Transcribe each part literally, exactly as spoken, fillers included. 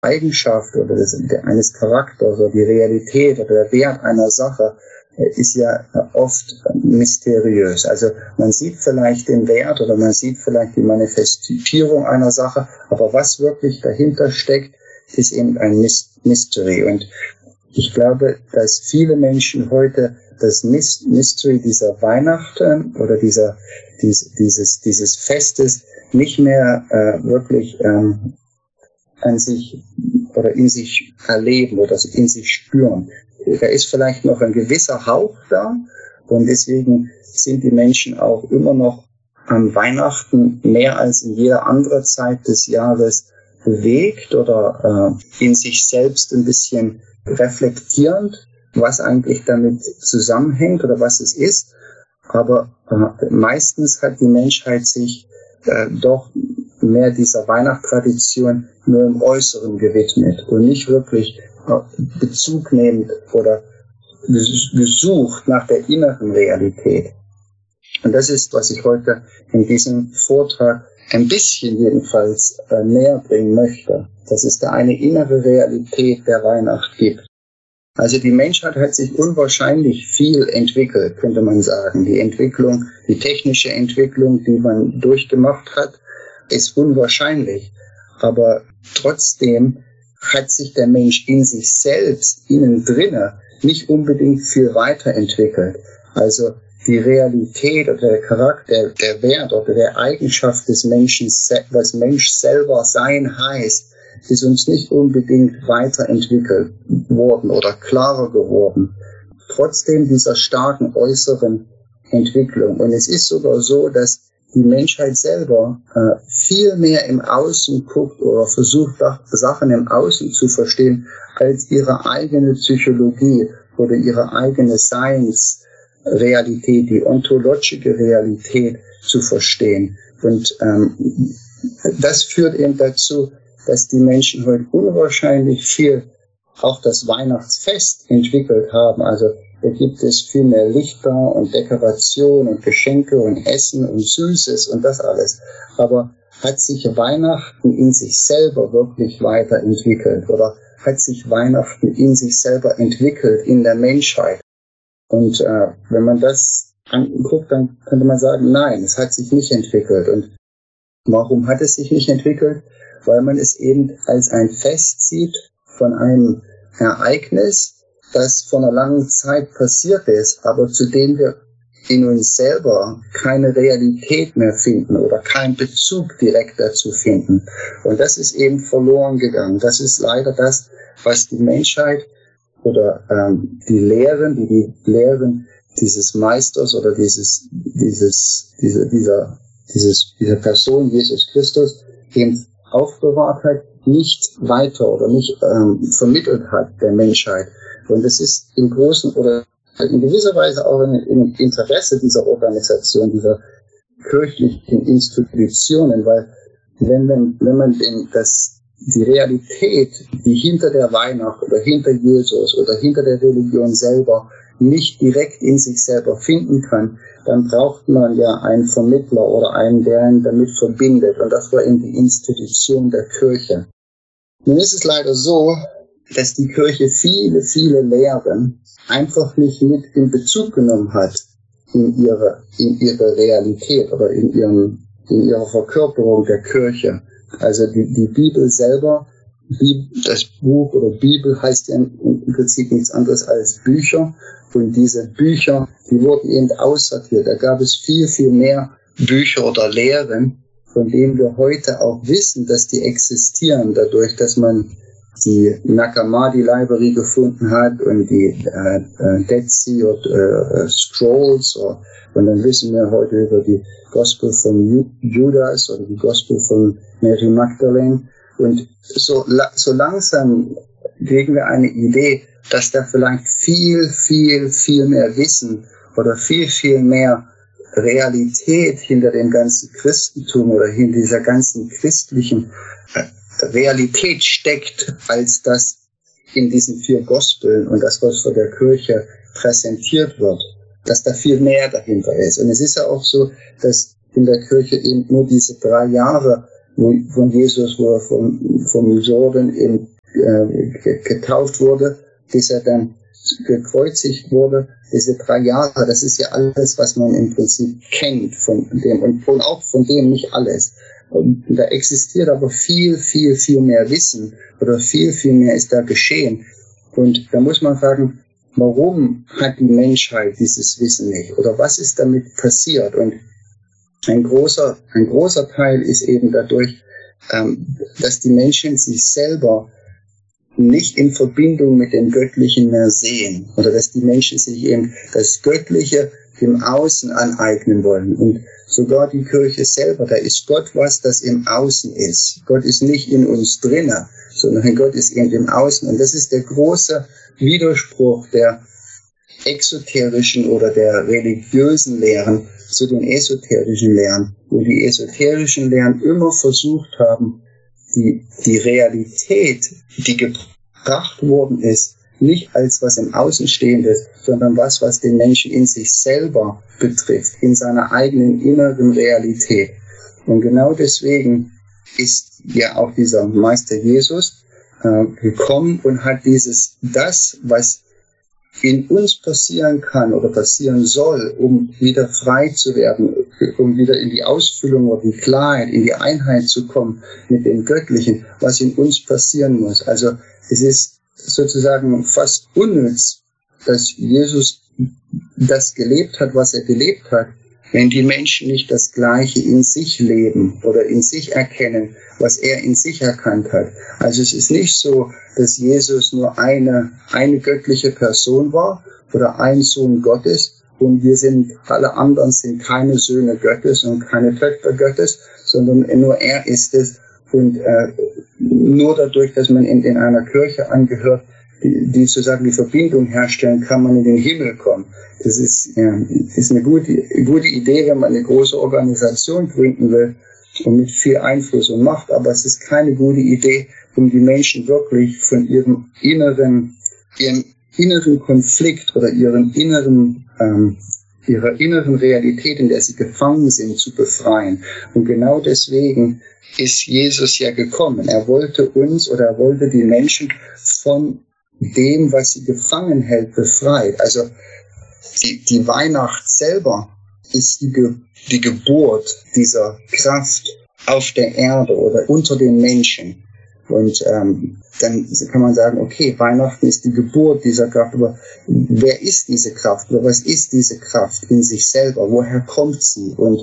Eigenschaft oder des, eines Charakters oder die Realität oder der Wert einer Sache ist ja oft mysteriös. Also man sieht vielleicht den Wert oder man sieht vielleicht die Manifestierung einer Sache, aber was wirklich dahinter steckt, ist eben ein Mystery. Und ich glaube, dass viele Menschen heute das Mystery dieser Weihnachten oder dieser dies, dieses dieses Festes nicht mehr äh, wirklich ähm, an sich oder in sich erleben oder in sich spüren. Da ist vielleicht noch ein gewisser Hauch da und deswegen sind die Menschen auch immer noch am Weihnachten mehr als in jeder anderen Zeit des Jahres bewegt oder äh, in sich selbst ein bisschen reflektierend, was eigentlich damit zusammenhängt oder was es ist. Aber äh, meistens hat die Menschheit sich äh, doch mehr dieser Weihnachtstradition nur im Äußeren gewidmet und nicht wirklich Bezug nehmend oder gesucht nach der inneren Realität. Und das ist, was ich heute in diesem Vortrag ein bisschen jedenfalls äh, näher bringen möchte, dass es da eine innere Realität der Weihnacht gibt. Also die Menschheit hat sich unwahrscheinlich viel entwickelt, könnte man sagen. Die Entwicklung, die technische Entwicklung, die man durchgemacht hat, ist unwahrscheinlich. Aber trotzdem hat sich der Mensch in sich selbst, innen drinne, nicht unbedingt viel weiterentwickelt. Also die Realität oder der Charakter, der Wert oder der Eigenschaft des Menschen, was Mensch selber sein heißt, ist uns nicht unbedingt weiterentwickelt worden oder klarer geworden. Trotzdem dieser starken äußeren Entwicklung. Und es ist sogar so, dass die Menschheit selber äh, viel mehr im Außen guckt oder versucht, Sachen im Außen zu verstehen, als ihre eigene Psychologie oder ihre eigene Seinsrealität, die ontologische Realität zu verstehen. Und ähm, das führt eben dazu, dass die Menschen heute unwahrscheinlich viel auch das Weihnachtsfest entwickelt haben. Also da gibt es viel mehr Lichter und Dekoration und Geschenke und Essen und Süßes und das alles. Aber hat sich Weihnachten in sich selber wirklich weiterentwickelt? Oder hat sich Weihnachten in sich selber entwickelt in der Menschheit? Und äh, wenn man das anguckt, dann könnte man sagen, nein, es hat sich nicht entwickelt. Und warum hat es sich nicht entwickelt? Weil man es eben als ein Fest sieht von einem Ereignis, das vor einer langen Zeit passiert ist, aber zu dem wir in uns selber keine Realität mehr finden oder keinen Bezug direkt dazu finden. Und das ist eben verloren gegangen. Das ist leider das, was die Menschheit oder ähm, die Lehren, die die Lehren dieses Meisters oder dieses dieses diese, dieser dieses dieser Person Jesus Christus eben aufbewahrt hat, nicht weiter oder nicht ähm, vermittelt hat der Menschheit. Und es ist im Großen oder in gewisser Weise auch im Interesse dieser Organisation, dieser kirchlichen Institutionen, weil wenn man, wenn man den, das, die Realität, die hinter der Weihnacht oder hinter Jesus oder hinter der Religion selber nicht direkt in sich selber finden kann, dann braucht man ja einen Vermittler oder einen, der ihn damit verbindet. Und das war eben die Institution der Kirche. Nun ist es leider so, dass die Kirche viele, viele Lehren einfach nicht mit in Bezug genommen hat in ihre, in ihre Realität oder in ihrem, in ihrer Verkörperung der Kirche. Also die, die Bibel selber, das Buch oder Bibel heißt ja im Prinzip nichts anderes als Bücher. Und diese Bücher, die wurden eben aussortiert. Da gab es viel, viel mehr Bücher oder Lehren, von denen wir heute auch wissen, dass die existieren, dadurch, dass man die Nag Hammadi Library gefunden hat und die äh, Dead Sea und äh, Scrolls. Oder, und dann wissen wir heute über die Gospel von Judas oder die Gospel von Mary Magdalene. Und so, so langsam kriegen wir eine Idee, dass da vielleicht viel, viel, viel mehr Wissen oder viel, viel mehr Realität hinter dem ganzen Christentum oder hinter dieser ganzen christlichen Realität steckt, als das in diesen vier Gospeln und das, was von der Kirche präsentiert wird, dass da viel mehr dahinter ist. Und es ist ja auch so, dass in der Kirche eben nur diese drei Jahre von Jesus, wo er vom, vom Jordan eben, äh, getauft wurde, bis er dann gekreuzigt wurde, diese drei Jahre, das ist ja alles, was man im Prinzip kennt von dem und, und auch von dem nicht alles. Und da existiert aber viel, viel, viel mehr Wissen oder viel, viel mehr ist da geschehen. Und da muss man fragen, warum hat die Menschheit dieses Wissen nicht? Oder was ist damit passiert? Und ein großer, ein großer Teil ist eben dadurch, ähm, dass die Menschen sich selber nicht in Verbindung mit dem Göttlichen mehr sehen. Oder dass die Menschen sich eben das Göttliche im Außen aneignen wollen. Und sogar die Kirche selber, da ist Gott was, das im Außen ist. Gott ist nicht in uns drinnen, sondern Gott ist eben im Außen. Und das ist der große Widerspruch der exoterischen oder der religiösen Lehren zu den esoterischen Lehren, wo die esoterischen Lehren immer versucht haben, die, die Realität, die gebracht worden ist, nicht als was im Außen Stehendes, sondern was, was den Menschen in sich selber betrifft, in seiner eigenen inneren Realität. Und genau deswegen ist ja auch dieser Meister Jesus äh, gekommen und hat dieses, das, was in uns passieren kann oder passieren soll, um wieder frei zu werden, um wieder in die Ausfüllung oder die Klarheit, in die Einheit zu kommen mit dem Göttlichen, was in uns passieren muss. Also es ist sozusagen fast unnütz, dass Jesus das gelebt hat, was er gelebt hat, wenn die Menschen nicht das Gleiche in sich leben oder in sich erkennen, was er in sich erkannt hat. Also es ist nicht so, dass Jesus nur eine, eine göttliche Person war oder ein Sohn Gottes und wir sind, alle anderen sind keine Söhne Gottes und keine Töchter Gottes, sondern nur er ist es. Und äh, nur dadurch, dass man in, in einer Kirche angehört, die, die sozusagen die Verbindung herstellen, kann man in den Himmel kommen. Das ist, ja, ist eine gute, gute Idee, wenn man eine große Organisation gründen will und mit viel Einfluss und Macht, aber es ist keine gute Idee, um die Menschen wirklich von ihrem inneren, ihrem inneren Konflikt oder ihren inneren, ähm, ihrer inneren Realität, in der sie gefangen sind, zu befreien. Und genau deswegen ist Jesus ja gekommen. Er wollte uns oder er wollte die Menschen von dem, was sie gefangen hält, befreit. Also die, die Weihnacht selber ist die, Ge die Geburt dieser Kraft auf der Erde oder unter den Menschen. Und ähm, dann kann man sagen, okay, Weihnachten ist die Geburt dieser Kraft, aber wer ist diese Kraft oder was ist diese Kraft in sich selber? Woher kommt sie? Und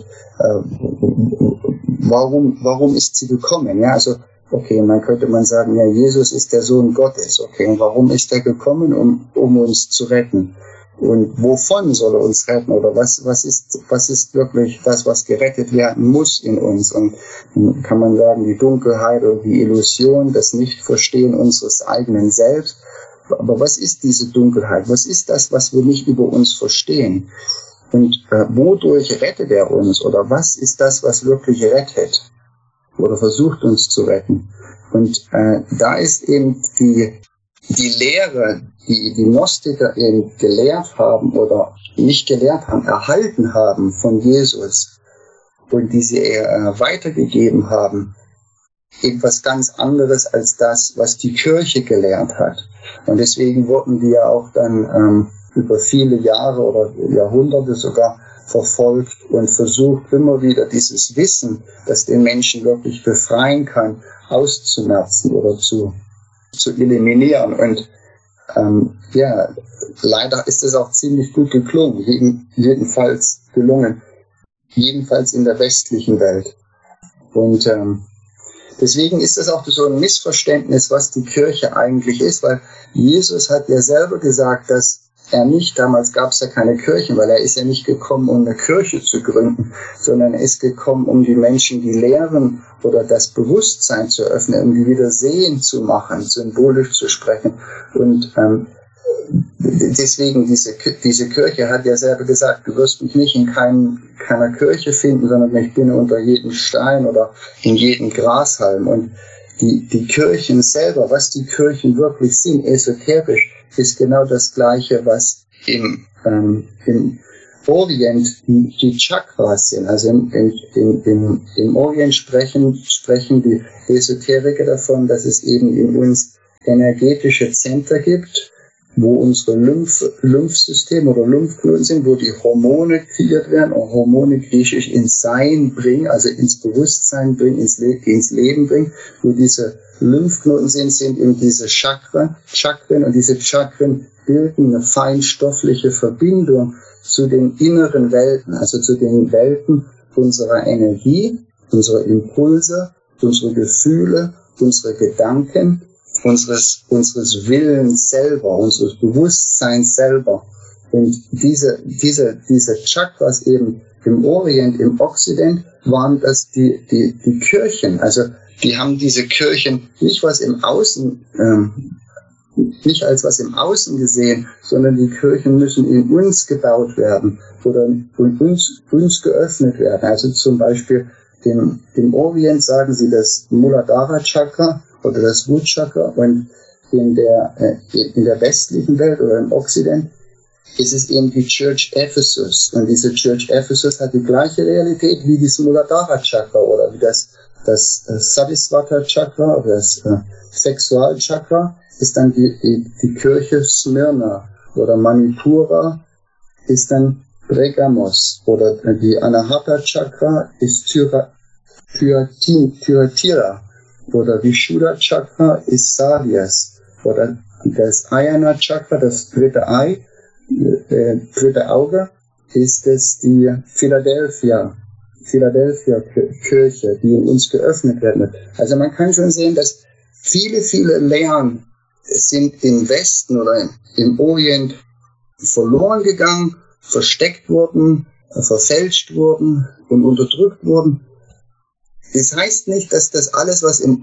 äh, warum, warum ist sie gekommen? Ja, also okay, dann könnte man sagen, ja, Jesus ist der Sohn Gottes. Okay, und warum ist er gekommen? Um, um uns zu retten. Und wovon soll er uns retten? Oder was, was ist, was ist wirklich das, was gerettet werden muss in uns? Und dann kann man sagen, die Dunkelheit oder die Illusion, das Nichtverstehen unseres eigenen Selbst. Aber was ist diese Dunkelheit? Was ist das, was wir nicht über uns verstehen? Und äh, wodurch rettet er uns? Oder was ist das, was wirklich rettet? Oder versucht uns zu retten? Und äh, da ist eben die, die Lehre, die die Gnostiker eben gelehrt haben oder nicht gelehrt haben, erhalten haben von Jesus und die sie äh, weitergegeben haben, etwas ganz anderes als das, was die Kirche gelehrt hat. Und deswegen wurden die ja auch dann ähm, über viele Jahre oder Jahrhunderte sogar verfolgt und versucht, immer wieder dieses Wissen, das den Menschen wirklich befreien kann, auszumerzen oder zu, zu eliminieren. Und ähm, ja, leider ist es auch ziemlich gut geklungen, jeden, jedenfalls gelungen, jedenfalls in der westlichen Welt. Und ähm, deswegen ist es auch so ein Missverständnis, was die Kirche eigentlich ist, weil Jesus hat ja selber gesagt, dass er nicht, damals gab es ja keine Kirchen, weil er ist ja nicht gekommen, um eine Kirche zu gründen, sondern er ist gekommen, um die Menschen die Lehren oder das Bewusstsein zu öffnen, um die wieder sehen zu machen, symbolisch zu sprechen. Und ähm, deswegen, diese, diese Kirche hat ja selber gesagt, du wirst mich nicht in kein, keiner Kirche finden, sondern ich bin unter jedem Stein oder in jedem Grashalm. Und die, die Kirchen selber, was die Kirchen wirklich sind, esoterisch, ist genau das Gleiche, was im, ähm, im Orient die, die Chakras sind. Also im, im, im, im Orient sprechen, sprechen die Esoteriker davon, dass es eben in uns energetische Zentren gibt, wo unsere Lymph, Lymphsysteme oder Lymphknoten sind, wo die Hormone kreiert werden, und Hormone griechisch ins Sein bringen, also ins Bewusstsein bringen, ins, Le ins Leben bringen, wo diese Lymphknoten sind, sind eben diese Chakren, Chakren, und diese Chakren bilden eine feinstoffliche Verbindung zu den inneren Welten, also zu den Welten unserer Energie, unserer Impulse, unsere Gefühle, unsere Gedanken, unseres, unseres Willens selber, unseres Bewusstseins selber. Und diese, diese, diese Chakras eben im Orient, im Okzident, waren das die, die, die Kirchen. Also, die haben diese Kirchen nicht was im Außen, ähm, nicht als was im Außen gesehen, sondern die Kirchen müssen in uns gebaut werden oder in uns, uns geöffnet werden. Also zum Beispiel dem, dem Orient sagen sie das Muladhara Chakra oder das Root Chakra, und in der, äh, in der westlichen Welt oder im Okzident ist es eben die Church Ephesus. Und diese Church Ephesus hat die gleiche Realität wie das Muladhara Chakra oder wie das, das äh, Sadhisvata Chakra oder das äh, Sexualchakra ist dann die, die, die Kirche Smyrna, oder Manipura ist dann Pergamos, oder die Anahata Chakra ist Tyra, Thyatira, oder Vishuddha Chakra ist Sardias, oder das Ayana Chakra, das dritte Ei, äh, dritte Auge, ist es die Philadelphia, Philadelphia Kirche, die in uns geöffnet werden. Also man kann schon sehen, dass viele, viele Lehren sind im Westen oder im Orient verloren gegangen, versteckt wurden, verfälscht wurden und unterdrückt wurden. Das heißt nicht, dass das alles, was im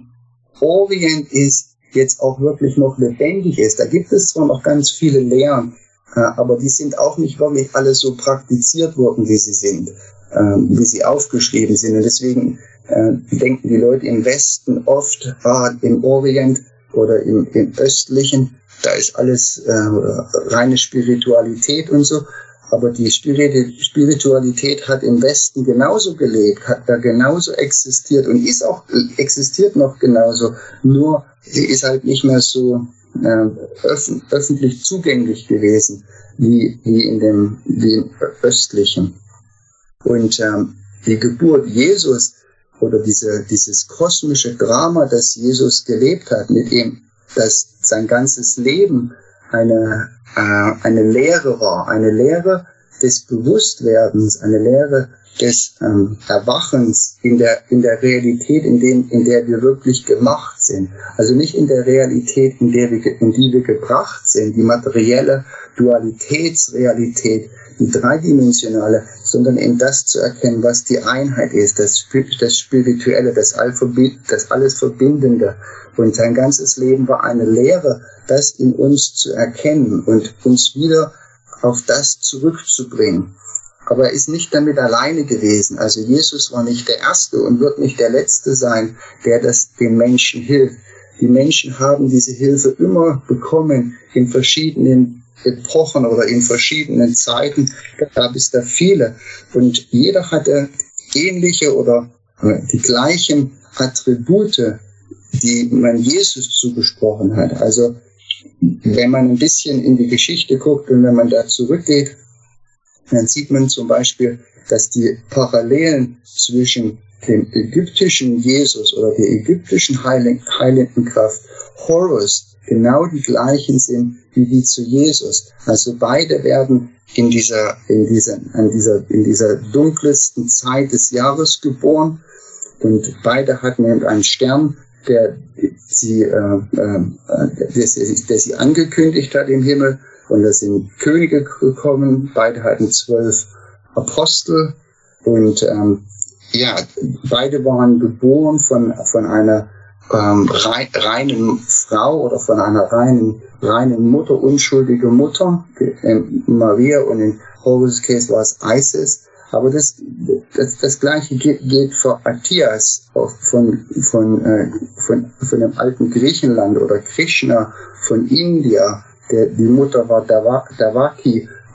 Orient ist, jetzt auch wirklich noch lebendig ist. Da gibt es zwar noch ganz viele Lehren, aber die sind auch nicht wirklich alle so praktiziert worden, wie sie sind, wie sie aufgeschrieben sind. Und deswegen denken die Leute im Westen oft, ah, im Orient oder im, im Östlichen, da ist alles äh, reine Spiritualität und so. Aber die Spiritualität hat im Westen genauso gelebt, hat da genauso existiert und ist auch, existiert noch genauso. Nur sie ist halt nicht mehr so äh, öffn öffentlich zugänglich gewesen wie, wie in dem, wie im Östlichen. Und ähm, die Geburt Jesus oder diese, dieses kosmische Drama, das Jesus gelebt hat, mit dem, dass sein ganzes Leben eine, äh, eine Lehre war, eine Lehre des Bewusstwerdens, eine Lehre des ähm, Erwachens in der, in der Realität, in, dem, in der wir wirklich gemacht sind. Also nicht in der Realität, in, der wir, in die wir gebracht sind, die materielle Dualitätsrealität, die dreidimensionale, sondern in das zu erkennen, was die Einheit ist, das, das Spirituelle, das, Alphabet, das alles Verbindende. Und sein ganzes Leben war eine Lehre, das in uns zu erkennen und uns wieder auf das zurückzubringen. Aber er ist nicht damit alleine gewesen. Also Jesus war nicht der Erste und wird nicht der Letzte sein, der das den Menschen hilft. Die Menschen haben diese Hilfe immer bekommen in verschiedenen Epochen oder in verschiedenen Zeiten, gab es da viele. Und jeder hatte ähnliche oder die gleichen Attribute, die man Jesus zugesprochen hat. Also wenn man ein bisschen in die Geschichte guckt und wenn man da zurückgeht, dann sieht man zum Beispiel, dass die Parallelen zwischen dem ägyptischen Jesus oder der ägyptischen heilenden Kraft Horus genau die gleichen sind wie die zu Jesus. Also beide werden in dieser, in dieser, an dieser, in dieser dunkelsten Zeit des Jahres geboren und beide hatten eben einen Stern, der sie, äh, äh, der, der sie angekündigt hat im Himmel, und da sind Könige gekommen. Beide hatten zwölf Apostel und ähm, ja, beide waren geboren von von einer ähm, reinen Frau oder von einer reinen, reinen Mutter, unschuldige Mutter, äh, Maria, und in Horus' Case war es Isis. Aber das, das, das Gleiche geht, geht für Athias von, von, äh, von, von dem alten Griechenland oder Krishna von India. Der, die Mutter war Davaki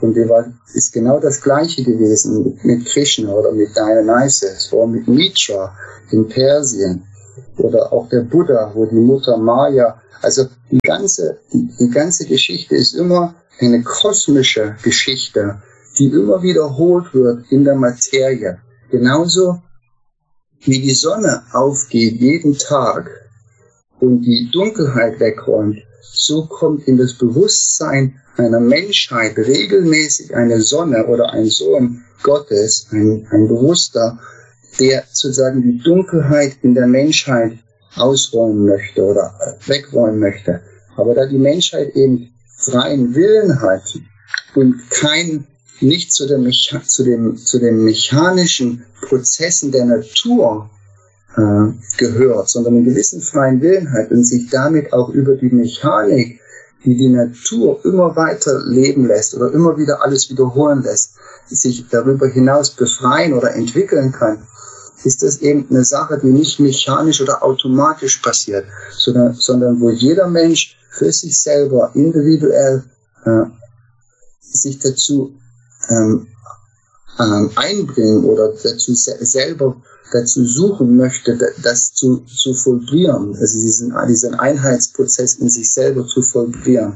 Und die war, ist genau das Gleiche gewesen mit, mit Krishna oder mit Dionysus oder mit Mitra in Persien oder auch der Buddha, wo die Mutter Maya, also die ganze, die, die ganze Geschichte ist immer eine kosmische Geschichte, die immer wiederholt wird in der Materie. Genauso wie die Sonne aufgeht jeden Tag und die Dunkelheit wegräumt, so kommt in das Bewusstsein einer Menschheit regelmäßig eine Sonne oder ein Sohn Gottes, ein, ein Bewusster, der sozusagen die Dunkelheit in der Menschheit ausräumen möchte oder wegräumen möchte. Aber da die Menschheit eben freien Willen hat und kein, nicht zu, der Mecha- zu, dem, zu den mechanischen Prozessen der Natur äh, gehört, sondern einen gewissen freien Willen hat und sich damit auch über die Mechanik, die die Natur immer weiter leben lässt oder immer wieder alles wiederholen lässt, sich darüber hinaus befreien oder entwickeln kann, ist das eben eine Sache, die nicht mechanisch oder automatisch passiert, sondern, sondern wo jeder Mensch für sich selber individuell äh, sich dazu ähm, ähm, einbringen oder dazu se- selber dazu suchen möchte, das zu, zu vollbringen, also diesen, diesen Einheitsprozess in sich selber zu vollbringen.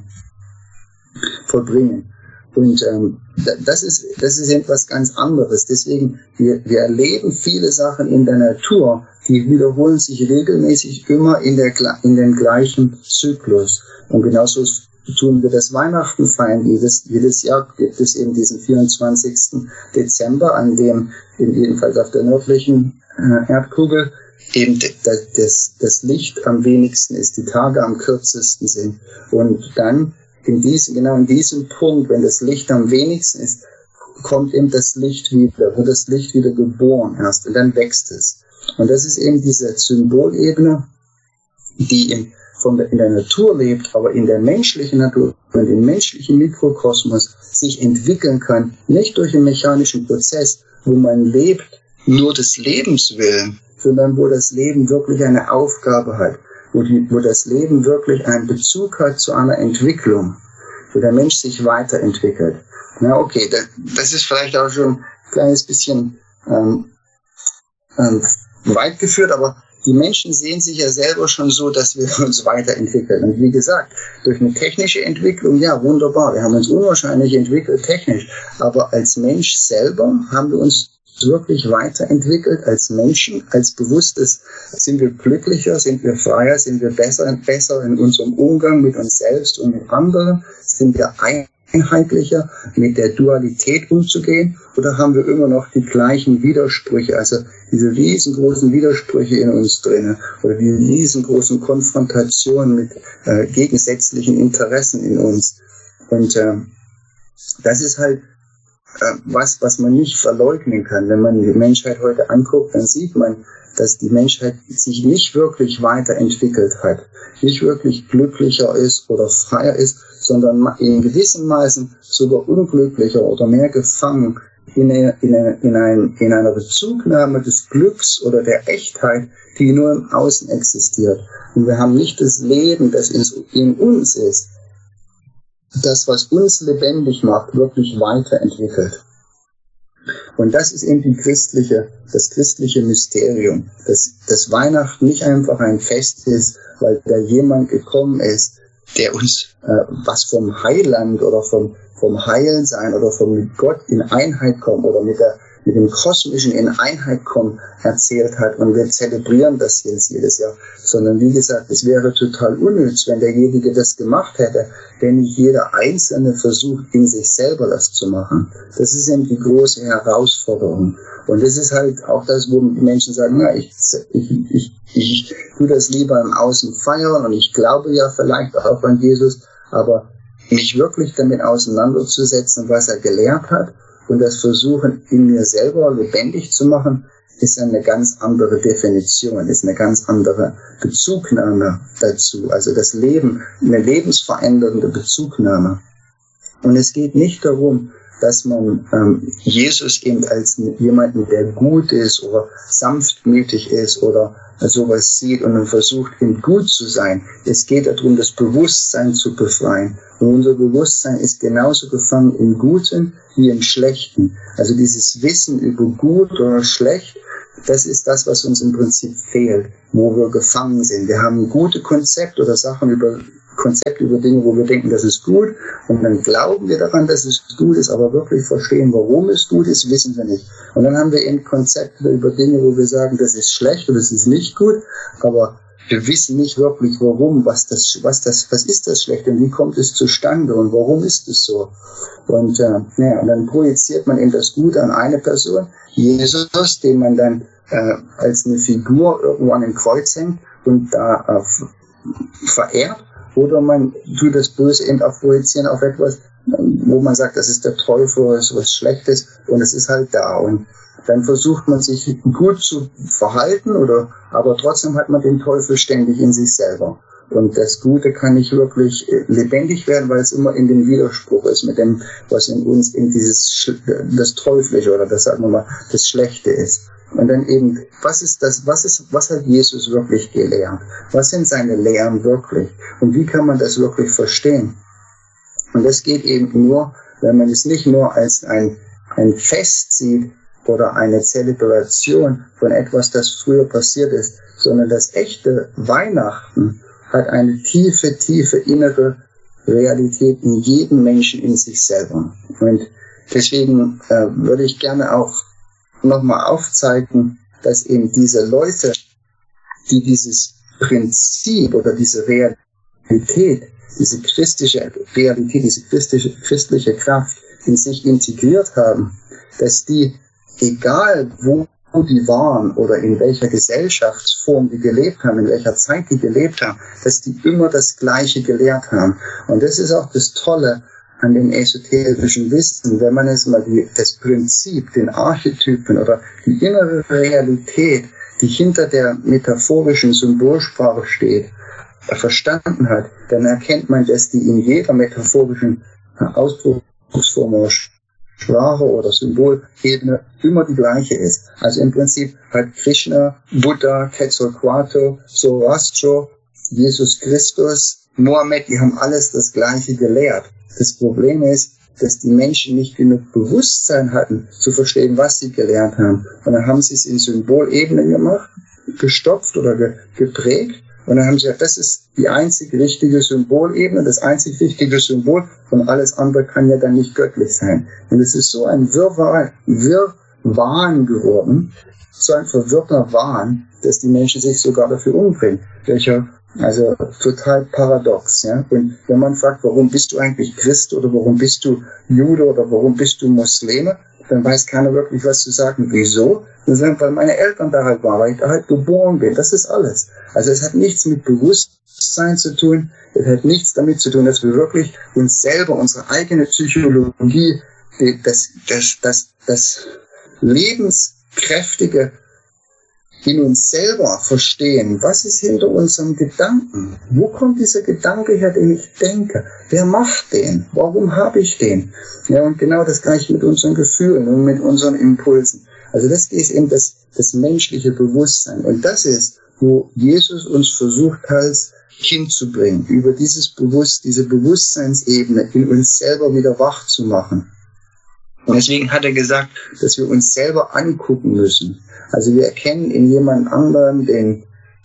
vollbringen. Und ähm, das ist das ist etwas ganz anderes. Deswegen, wir, wir erleben viele Sachen in der Natur, die wiederholen sich regelmäßig immer in, der, in dem gleichen Zyklus. Und genauso tun wir das Weihnachten feiern. Jedes, jedes Jahr gibt es eben diesen vierundzwanzigsten Dezember, an dem jedenfalls auf der nördlichen äh, Erdkugel eben das, das, das Licht am wenigsten ist, die Tage am kürzesten sind. Und dann in diesem, genau in diesem Punkt, wenn das Licht am wenigsten ist, kommt eben das Licht wieder, wird das Licht wieder geboren erst und dann wächst es. Und das ist eben diese Symbolebene, die in, von der, in der Natur lebt, aber in der menschlichen Natur, in dem menschlichen Mikrokosmos sich entwickeln kann, nicht durch einen mechanischen Prozess, wo man lebt nur des Lebens willen, sondern wo das Leben wirklich eine Aufgabe hat. Wo, die, wo das Leben wirklich einen Bezug hat zu einer Entwicklung, wo der Mensch sich weiterentwickelt. Na okay, das, das ist vielleicht auch schon ein kleines bisschen ähm, ähm, weit geführt, aber die Menschen sehen sich ja selber schon so, dass wir uns weiterentwickeln. Und wie gesagt, durch eine technische Entwicklung, ja wunderbar, wir haben uns unwahrscheinlich entwickelt technisch, aber als Mensch selber haben wir uns wirklich weiterentwickelt als Menschen, als Bewusstes, sind wir glücklicher, sind wir freier, sind wir besser und besser in unserem Umgang mit uns selbst und mit anderen, sind wir einheitlicher, mit der Dualität umzugehen, oder haben wir immer noch die gleichen Widersprüche, also diese riesengroßen Widersprüche in uns drin, oder die riesengroßen Konfrontationen mit äh, gegensätzlichen Interessen in uns. Und äh, das ist halt was, was man nicht verleugnen kann. Wenn man die Menschheit heute anguckt, dann sieht man, dass die Menschheit sich nicht wirklich weiterentwickelt hat, nicht wirklich glücklicher ist oder freier ist, sondern in gewissem Maßen sogar unglücklicher oder mehr gefangen in, eine, in, eine, in, ein, in einer Bezugnahme des Glücks oder der Echtheit, die nur im Außen existiert. Und wir haben nicht das Leben, das in uns ist, das, was uns lebendig macht, wirklich weiterentwickelt. Und das ist eben die christliche, das christliche Mysterium, dass, dass Weihnachten nicht einfach ein Fest ist, weil da jemand gekommen ist, der uns äh, was vom Heiland oder vom, vom Heilsein oder vom mit Gott in Einheit kommen oder mit der mit dem Kosmischen in Einheit kommen, erzählt hat, und wir zelebrieren das jetzt jedes Jahr. Sondern wie gesagt, es wäre total unnütz, wenn derjenige das gemacht hätte, wenn nicht jeder Einzelne versucht, in sich selber das zu machen. Das ist eben die große Herausforderung. Und das ist halt auch das, wo die Menschen sagen, na, ich, ich, ich, ich tue das lieber im Außen feiern und ich glaube ja vielleicht auch an Jesus, aber mich wirklich damit auseinanderzusetzen, was er gelehrt hat, und das Versuchen, in mir selber lebendig zu machen, ist eine ganz andere Definition, ist eine ganz andere Bezugnahme dazu. Also das Leben, eine lebensverändernde Bezugnahme. Und es geht nicht darum, dass man ähm, Jesus eben als jemanden, der gut ist oder sanftmütig ist oder sowas sieht und dann versucht, ihm gut zu sein. Es geht darum, das Bewusstsein zu befreien. Und unser Bewusstsein ist genauso gefangen im Guten wie im Schlechten. Also dieses Wissen über gut oder schlecht, das ist das, was uns im Prinzip fehlt, wo wir gefangen sind. Wir haben gute Konzepte oder Sachen über Konzepte über Dinge, wo wir denken, das ist gut, und dann glauben wir daran, dass es gut ist, aber wirklich verstehen, warum es gut ist, wissen wir nicht. Und dann haben wir eben Konzepte über Dinge, wo wir sagen, das ist schlecht oder das ist nicht gut, aber wir wissen nicht wirklich, warum, was das, was das, was ist das Schlechte und wie kommt es zustande und warum ist es so. Und, äh, ja, und dann projiziert man eben das Gute an eine Person, Jesus, den man dann äh, als eine Figur irgendwo an dem Kreuz hängt und da äh, verehrt. Oder man tut das Böse eben auch projizieren auf etwas, wo man sagt, das ist der Teufel, das ist was Schlechtes, und es ist halt da. Und dann versucht man sich gut zu verhalten, oder, aber trotzdem hat man den Teufel ständig in sich selber. Und das Gute kann nicht wirklich lebendig werden, weil es immer in dem Widerspruch ist mit dem, was in uns in dieses, das Teuflische oder das, sagen wir mal, das Schlechte ist. Und dann eben, was ist das, was ist, was hat Jesus wirklich gelehrt? Was sind seine Lehren wirklich? Und wie kann man das wirklich verstehen? Und das geht eben nur, wenn man es nicht nur als ein, ein Fest sieht oder eine Zelebration von etwas, das früher passiert ist, sondern das echte Weihnachten hat eine tiefe, tiefe innere Realität in jedem Menschen in sich selber. Und deswegen äh, würde ich gerne auch nochmal aufzeigen, dass eben diese Leute, die dieses Prinzip oder diese Realität, diese christliche Realität, diese christliche, christliche Kraft in sich integriert haben, dass die, egal wo die waren oder in welcher Gesellschaftsform die gelebt haben, in welcher Zeit die gelebt haben, dass die immer das Gleiche gelehrt haben. Und das ist auch das Tolle an dem esoterischen Wissen, wenn man es mal die, das Prinzip, den Archetypen oder die innere Realität, die hinter der metaphorischen Symbolsprache steht, verstanden hat, dann erkennt man, dass die in jeder metaphorischen Ausdrucksform oder Sprache oder Symbolebene immer die gleiche ist. Also im Prinzip hat Krishna, Buddha, Quetzalcoatl, Zoroastro, Jesus Christus, Mohammed, die haben alles das Gleiche gelehrt. Das Problem ist, dass die Menschen nicht genug Bewusstsein hatten, zu verstehen, was sie gelernt haben. Und dann haben sie es in Symbolebenen gemacht, gestopft oder ge geprägt. Und dann haben sie gesagt, das ist die einzig richtige Symbolebene, das einzig richtige Symbol, und alles andere kann ja dann nicht göttlich sein. Und es ist so ein Wirrwarr, Wirrwahn geworden, so ein verwirrter Wahn, dass die Menschen sich sogar dafür umbringen. Welcher Also total paradox, ja. Und wenn man fragt, warum bist du eigentlich Christ oder warum bist du Jude oder warum bist du Muslime, dann weiß keiner wirklich, was zu sagen. Wieso? Dann sagen, weil meine Eltern da halt waren, weil ich da halt geboren bin. Das ist alles. Also es hat nichts mit Bewusstsein zu tun. Es hat nichts damit zu tun, dass wir wirklich uns selber, unsere eigene Psychologie, das, das, das, das lebenskräftige in uns selber verstehen, was ist hinter unserem Gedanken? Wo kommt dieser Gedanke her, den ich denke? Wer macht den? Warum habe ich den? Ja, und genau das gleiche mit unseren Gefühlen und mit unseren Impulsen. Also das ist eben das, das menschliche Bewusstsein. Und das ist, wo Jesus uns versucht hat, hinzubringen, über dieses Bewusst, diese Bewusstseinsebene in uns selber wieder wach zu machen. Und deswegen hat er gesagt, dass wir uns selber angucken müssen. Also wir erkennen in jemand anderen den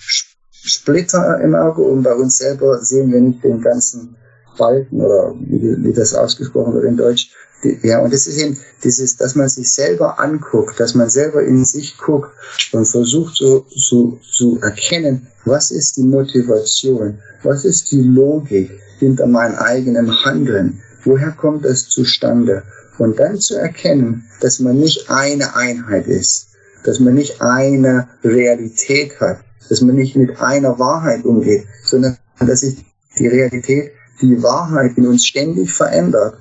Splitter im Auge und bei uns selber sehen wir nicht den ganzen Balken oder wie, wie das ausgesprochen wird in Deutsch. Ja, und das ist eben dieses, dass man sich selber anguckt, dass man selber in sich guckt und versucht so, so, zu erkennen, was ist die Motivation, was ist die Logik hinter meinem eigenen Handeln, woher kommt das zustande? Und dann zu erkennen, dass man nicht eine Einheit ist, dass man nicht eine Realität hat, dass man nicht mit einer Wahrheit umgeht, sondern dass sich die Realität, die Wahrheit in uns ständig verändert.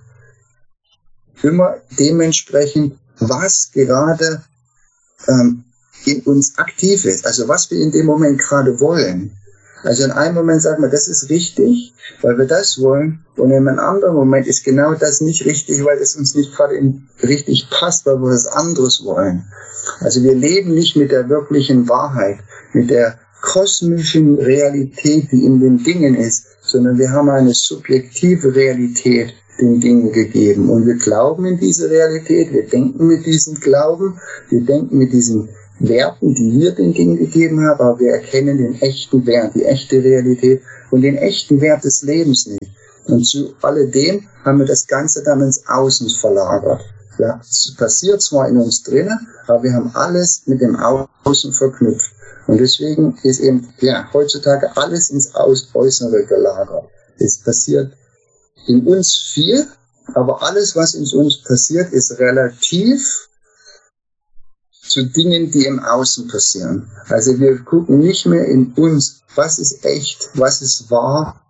Immer dementsprechend, was gerade ähm, in uns aktiv ist, also was wir in dem Moment gerade wollen. Also in einem Moment sagt man, das ist richtig, weil wir das wollen, und in einem anderen Moment ist genau das nicht richtig, weil es uns nicht gerade richtig passt, weil wir was anderes wollen. Also wir leben nicht mit der wirklichen Wahrheit, mit der kosmischen Realität, die in den Dingen ist, sondern wir haben eine subjektive Realität den Dingen gegeben. Und wir glauben in diese Realität, wir denken mit diesem Glauben, wir denken mit diesen Werten, die wir den Dingen gegeben haben, aber wir erkennen den echten Wert, die echte Realität und den echten Wert des Lebens nicht. Und zu alledem haben wir das Ganze dann ins Außen verlagert. Ja, es passiert zwar in uns drinnen, aber wir haben alles mit dem Außen verknüpft. Und deswegen ist eben ja, heutzutage alles ins Äußere gelagert. Es passiert in uns viel, aber alles, was in uns passiert, ist relativ zu Dingen, die im Außen passieren. Also wir gucken nicht mehr in uns, was ist echt, was ist wahr,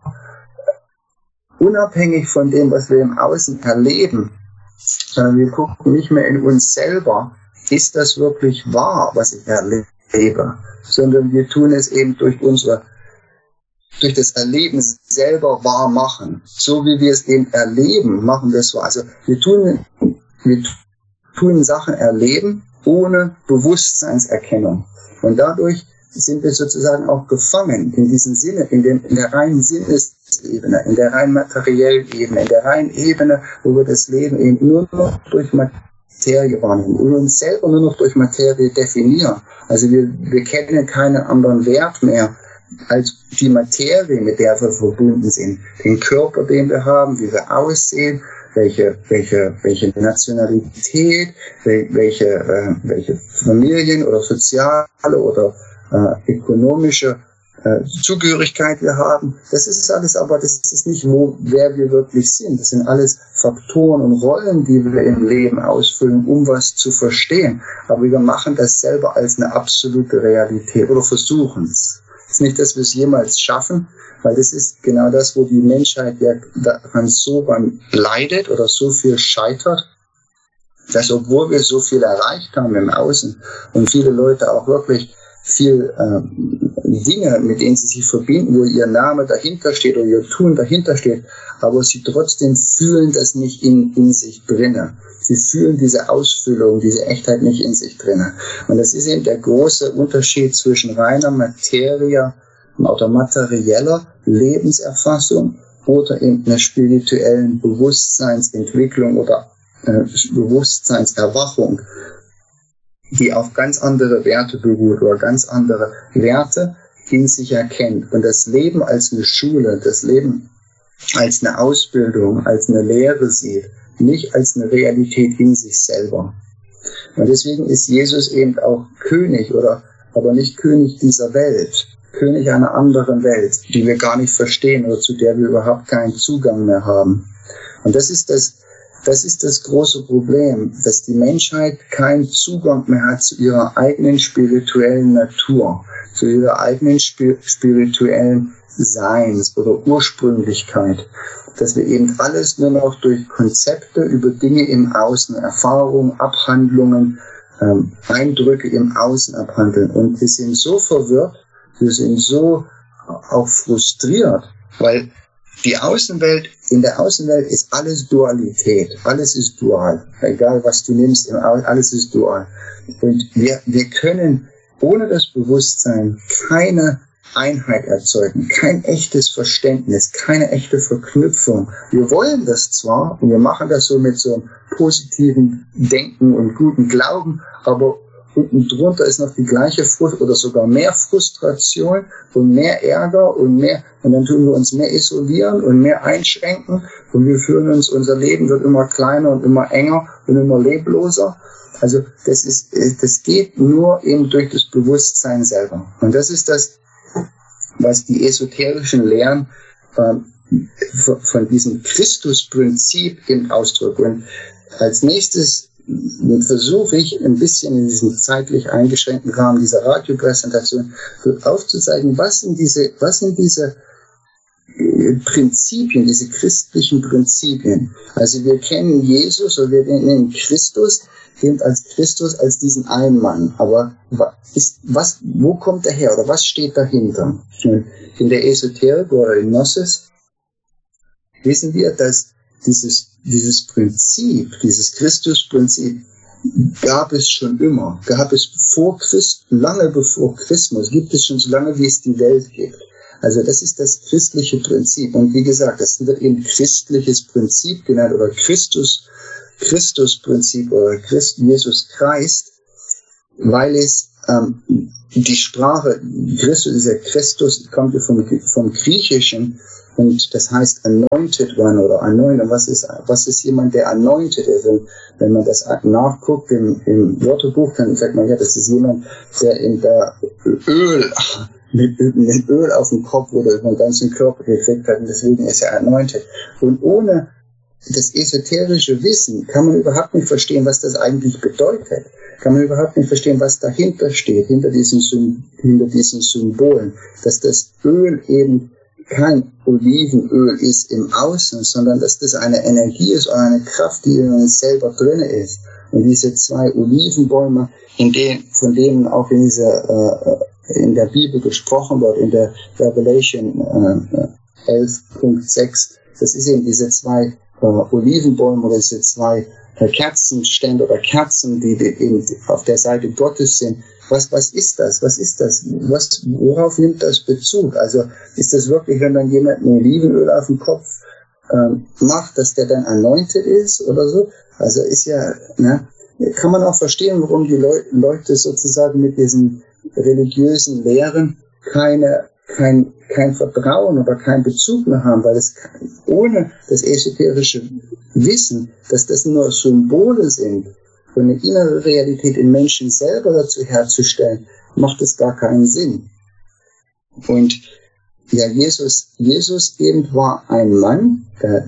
unabhängig von dem, was wir im Außen erleben, sondern wir gucken nicht mehr in uns selber, ist das wirklich wahr, was ich erlebe, sondern wir tun es eben durch unsere, durch das Erleben selber wahr machen. So wie wir es eben erleben, machen wir es wahr. Also wir tun, wir tun Sachen erleben, ohne Bewusstseinserkennung. Und dadurch sind wir sozusagen auch gefangen in diesem Sinne, in, den, in der reinen Sinnesebene, in der rein materiellen Ebene, in der reinen Ebene, wo wir das Leben eben nur noch durch Materie wahrnehmen und uns selber nur noch durch Materie definieren. Also wir, wir kennen keinen anderen Wert mehr als die Materie, mit der wir verbunden sind. Den Körper, den wir haben, wie wir aussehen, welche, welche, welche Nationalität, welche, äh, welche Familien oder soziale oder äh, ökonomische äh, Zugehörigkeit wir haben. Das ist alles, aber das ist nicht, wo, wer wir wirklich sind. Das sind alles Faktoren und Rollen, die wir im Leben ausfüllen, um was zu verstehen. Aber wir machen das selber als eine absolute Realität oder versuchen es. Es ist nicht, dass wir es jemals schaffen, weil das ist genau das, wo die Menschheit ja daran so leidet oder so viel scheitert, dass obwohl wir so viel erreicht haben im Außen und viele Leute auch wirklich viel äh, Dinge, mit denen sie sich verbinden, wo ihr Name dahinter steht oder ihr Tun dahinter steht, aber sie trotzdem fühlen das nicht in, in sich drinnen. Sie fühlen diese Ausfüllung, diese Echtheit nicht in sich drinnen. Und das ist eben der große Unterschied zwischen reiner Materie oder materieller Lebenserfassung oder eben einer spirituellen Bewusstseinsentwicklung oder äh, Bewusstseinserwachung, die auf ganz andere Werte beruht oder ganz andere Werte in sich erkennt. Und das Leben als eine Schule, das Leben als eine Ausbildung, als eine Lehre sieht, nicht als eine Realität in sich selber. Und deswegen ist Jesus eben auch König, oder aber nicht König dieser Welt, König einer anderen Welt, die wir gar nicht verstehen oder zu der wir überhaupt keinen Zugang mehr haben. Und das ist das, das ist das große Problem, dass die Menschheit keinen Zugang mehr hat zu ihrer eigenen spirituellen Natur, zu ihrer eigenen spirituellen Seins oder Ursprünglichkeit. Dass wir eben alles nur noch durch Konzepte über Dinge im Außen, Erfahrungen, Abhandlungen, ähm, Eindrücke im Außen abhandeln. Und wir sind so verwirrt, wir sind so auch frustriert, weil die Außenwelt, in der Außenwelt ist alles Dualität, alles ist dual. Egal was du nimmst, alles ist dual. Und wir, wir können ohne das Bewusstsein keine Einheit erzeugen, kein echtes Verständnis, keine echte Verknüpfung. Wir wollen das zwar und wir machen das so mit so einem positiven Denken und guten Glauben, aber unten drunter ist noch die gleiche Frust oder sogar mehr Frustration und mehr Ärger und mehr, und dann tun wir uns mehr isolieren und mehr einschränken und wir fühlen uns, unser Leben wird immer kleiner und immer enger und immer lebloser. Also das ist, das geht nur eben durch das Bewusstsein selber. Und das ist das, was die esoterischen Lehren ähm, von diesem Christusprinzip eben ausdrücken. Und als nächstes versuche ich ein bisschen in diesem zeitlich eingeschränkten Rahmen dieser Radiopräsentation aufzuzeigen, was sind diese, was sind diese Prinzipien, diese christlichen Prinzipien. Also wir kennen Jesus oder wir nennen Christus eben als Christus, als diesen einen Mann. Aber ist, was, wo kommt er her oder was steht dahinter? In der Esoterik oder in Gnosis wissen wir, dass dieses, dieses Prinzip, dieses Christusprinzip gab es schon immer. Gab es vor Christ, lange bevor Christus, gibt es schon so lange, wie es die Welt gibt. Also das ist das christliche Prinzip. Und wie gesagt, das wird eben christliches Prinzip genannt oder Christus, Christusprinzip oder Christ, Jesus Christ, weil es ähm, die Sprache, Christus ist ja Christus, kommt ja vom, vom Griechischen und das heißt anointed one oder anointed. Was ist, was ist jemand, der anointed ist? Und wenn man das nachguckt im, im Wörterbuch, dann sagt man, ja, das ist jemand, der in der Öl, mit, mit Öl auf dem Kopf oder über den ganzen Körper gekriegt hat und deswegen ist er anointed. Und ohne das esoterische Wissen kann man überhaupt nicht verstehen, was das eigentlich bedeutet. Kann man überhaupt nicht verstehen, was dahinter steht, hinter diesen, hinter diesen Symbolen. Dass das Öl eben kein Olivenöl ist im Außen, sondern dass das eine Energie ist oder eine Kraft, die in uns selber drin ist. Und diese zwei Olivenbäume, in denen, von denen auch in dieser, äh, in der Bibel gesprochen wird, in der Revelation äh, elf Punkt sechs, das ist eben diese zwei äh, Olivenbäume oder diese zwei äh, Kerzenstände oder Kerzen, die, die eben auf der Seite Gottes sind. Was, was ist das? Was ist das? Was, worauf nimmt das Bezug? Also ist das wirklich, wenn dann jemand ein Olivenöl auf dem Kopf ähm, macht, dass der dann anointed ist oder so? Also ist ja, ne, kann man auch verstehen, warum die Leu Leute sozusagen mit diesen religiösen Lehren keine, kein, kein Vertrauen oder keinen Bezug mehr haben, weil es ohne das esoterische Wissen, dass das nur Symbole sind, für eine innere Realität im Menschen selber dazu herzustellen, macht es gar keinen Sinn. Und ja, Jesus, Jesus eben war ein Mann, der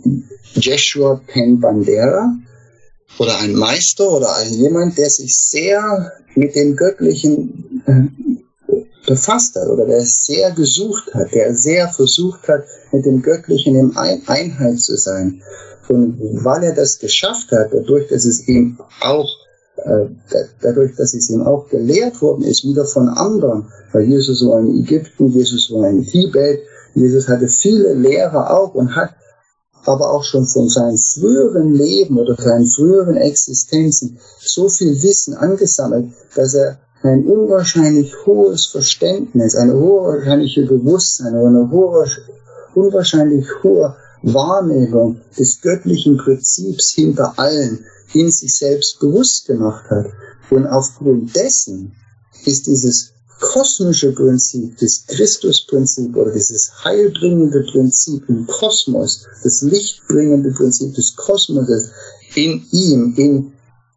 Joshua Pen Bandera, oder ein Meister oder ein jemand, der sich sehr mit dem Göttlichen äh, befasst hat oder der es sehr gesucht hat, der sehr versucht hat, mit dem Göttlichen in Ein Einheit zu sein. Und weil er das geschafft hat, dadurch, dass es ihm auch, äh, dadurch, dass es ihm auch gelehrt worden ist, wieder von anderen, weil Jesus war in Ägypten, Jesus war in Tibet, Jesus hatte viele Lehrer auch und hat aber auch schon von seinem früheren Leben oder seinen früheren Existenzen so viel Wissen angesammelt, dass er ein unwahrscheinlich hohes Verständnis, eine unwahrscheinliche Bewusstsein oder eine hohe, unwahrscheinlich hohe Wahrnehmung des göttlichen Prinzips hinter allen in sich selbst bewusst gemacht hat. Und aufgrund dessen ist dieses kosmische Prinzip, das Christusprinzip oder dieses heilbringende Prinzip im Kosmos, das lichtbringende Prinzip des Kosmoses in ihm, in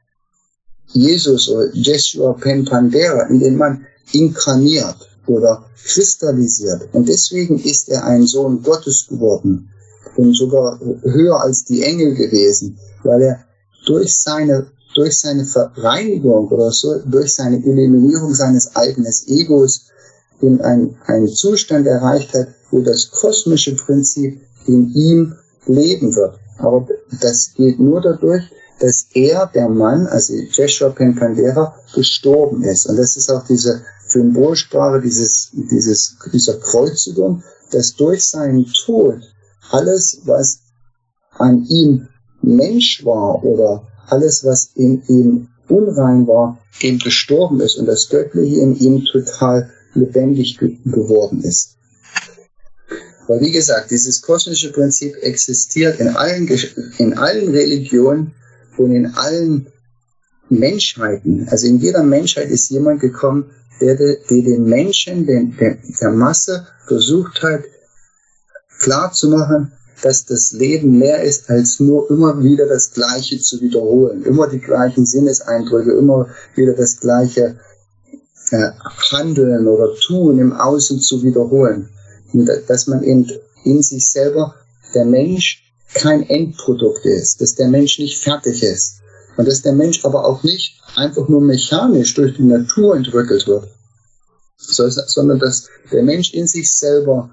Jesus oder Joshua Pen Bandera, in den man inkarniert oder kristallisiert. Und deswegen ist er ein Sohn Gottes geworden und sogar höher als die Engel gewesen, weil er durch seine durch seine Vereinigung oder so, durch seine Eliminierung seines eigenen Egos in einen, einen Zustand erreicht hat, wo das kosmische Prinzip in ihm leben wird. Aber das geht nur dadurch, dass er, der Mann, also Joshua Pen Bandera, gestorben ist. Und das ist auch diese Symbolsprache dieses, dieses, dieser Kreuzigung, dass durch seinen Tod alles, was an ihm Mensch war oder alles, was in ihm unrein war, eben gestorben ist und das Göttliche in ihm total lebendig ge geworden ist. Weil wie gesagt, dieses kosmische Prinzip existiert in allen, in allen Religionen und in allen Menschheiten. Also in jeder Menschheit ist jemand gekommen, der, der den Menschen, den, der, der Masse versucht hat, klarzumachen, dass das Leben mehr ist, als nur immer wieder das Gleiche zu wiederholen. Immer die gleichen Sinneseindrücke, immer wieder das gleiche äh, Handeln oder Tun im Außen zu wiederholen. Und dass man eben in sich selber, der Mensch, kein Endprodukt ist, dass der Mensch nicht fertig ist. Und dass der Mensch aber auch nicht einfach nur mechanisch durch die Natur entwickelt wird, sondern dass der Mensch in sich selber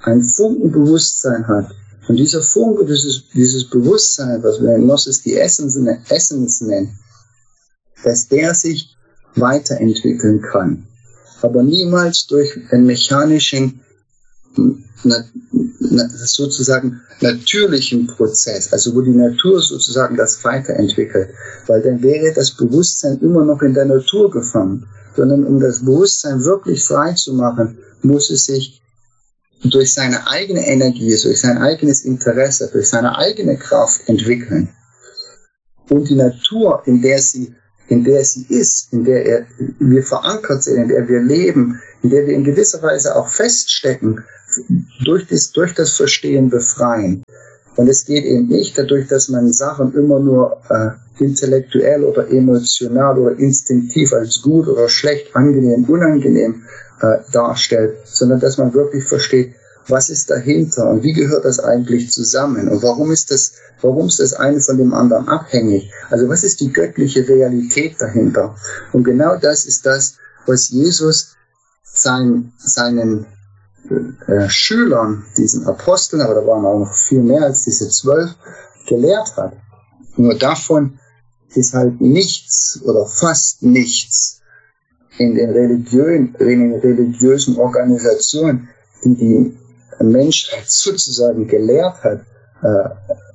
ein Funkenbewusstsein hat, und dieser Funke, dieses, dieses Bewusstsein, was wir in Gnosis die Essence, Essence nennen, dass der sich weiterentwickeln kann. Aber niemals durch einen mechanischen, na, na, sozusagen natürlichen Prozess, also wo die Natur sozusagen das weiterentwickelt. Weil dann wäre das Bewusstsein immer noch in der Natur gefangen. Sondern um das Bewusstsein wirklich frei zu machen, muss es sich durch seine eigene Energie, durch sein eigenes Interesse, durch seine eigene Kraft entwickeln. Und die Natur, in der sie, in der sie ist, in der er, wir verankert sind, in der wir leben, in der wir in gewisser Weise auch feststecken, durch das, durch das Verstehen befreien. Und es geht eben nicht dadurch, dass man Sachen immer nur äh, intellektuell oder emotional oder instinktiv als gut oder schlecht, angenehm, unangenehm äh, darstellt, sondern dass man wirklich versteht, was ist dahinter und wie gehört das eigentlich zusammen und warum ist das, warum ist das eine von dem anderen abhängig? Also was ist die göttliche Realität dahinter? Und genau das ist das, was Jesus sein, seinen äh, Schülern, diesen Aposteln, aber da waren auch noch viel mehr als diese zwölf, gelehrt hat. Nur davon ist halt nichts oder fast nichts in den religiösen, in den religiösen Organisationen, die die Menschheit sozusagen gelehrt hat, äh,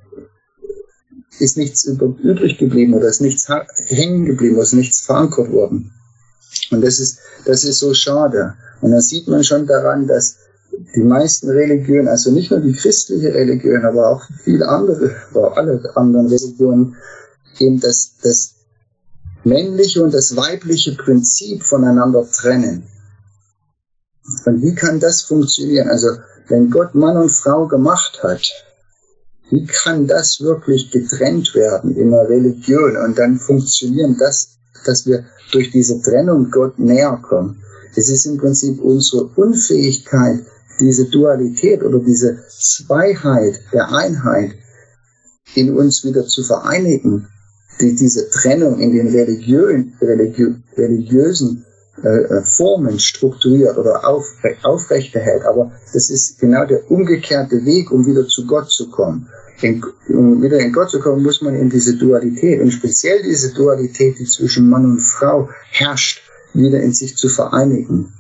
ist nichts übrig geblieben oder ist nichts hängen geblieben, ist nichts verankert worden. Und das ist, das ist so schade. Und da sieht man schon daran, dass die meisten Religionen, also nicht nur die christliche Religion, aber auch viele andere, oder alle anderen Religionen, eben das, das männliche und das weibliche Prinzip voneinander trennen. Und wie kann das funktionieren? Also, wenn Gott Mann und Frau gemacht hat, wie kann das wirklich getrennt werden in einer Religion und dann funktionieren das, dass wir durch diese Trennung Gott näher kommen? Es ist im Prinzip unsere Unfähigkeit, diese Dualität oder diese Zweiheit der Einheit in uns wieder zu vereinigen, die diese Trennung in den religiösen, religiö, religiösen äh, Formen strukturiert oder aufre aufrechterhält. Aber das ist genau der umgekehrte Weg, um wieder zu Gott zu kommen. In, um wieder in Gott zu kommen, muss man in diese Dualität, und speziell diese Dualität, die zwischen Mann und Frau herrscht, wieder in sich zu vereinigen.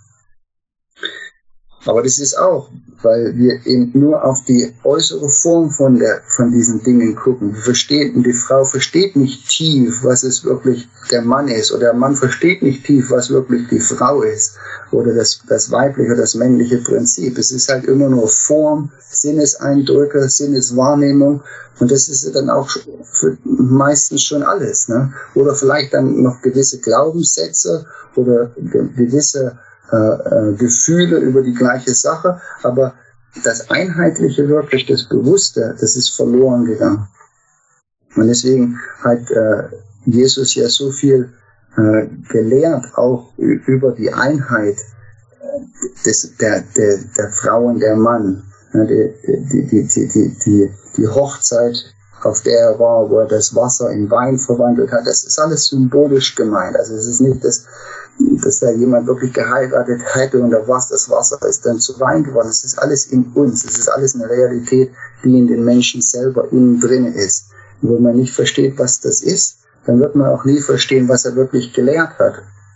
Aber das ist auch, weil wir eben nur auf die äußere Form von der, von diesen Dingen gucken. Wir verstehen, die Frau versteht nicht tief, was es wirklich der Mann ist, oder der Mann versteht nicht tief, was wirklich die Frau ist, oder das, das weibliche oder das männliche Prinzip. Es ist halt immer nur Form, Sinneseindrücke, Sinneswahrnehmung, und das ist dann auch für meistens schon alles, ne? Oder vielleicht dann noch gewisse Glaubenssätze oder gewisse Äh, Gefühle über die gleiche Sache, aber das Einheitliche wirklich, das Bewusste, das ist verloren gegangen. Und deswegen hat äh, Jesus ja so viel äh, gelehrt, auch über die Einheit des, der, der, der Frau und der Mann. Ja, die, die, die, die, die, die, die Hochzeit, auf der er war, wo er das Wasser in Wein verwandelt hat, das ist alles symbolisch gemeint. Also es ist nicht das, dass da jemand wirklich geheiratet hätte und das Wasser ist dann zu Wein geworden. Es ist alles in uns. Es ist alles eine Realität, die in den Menschen selber innen drin ist. Und wenn man nicht versteht, was das ist, dann wird man auch nie verstehen, was er wirklich gelehrt hat.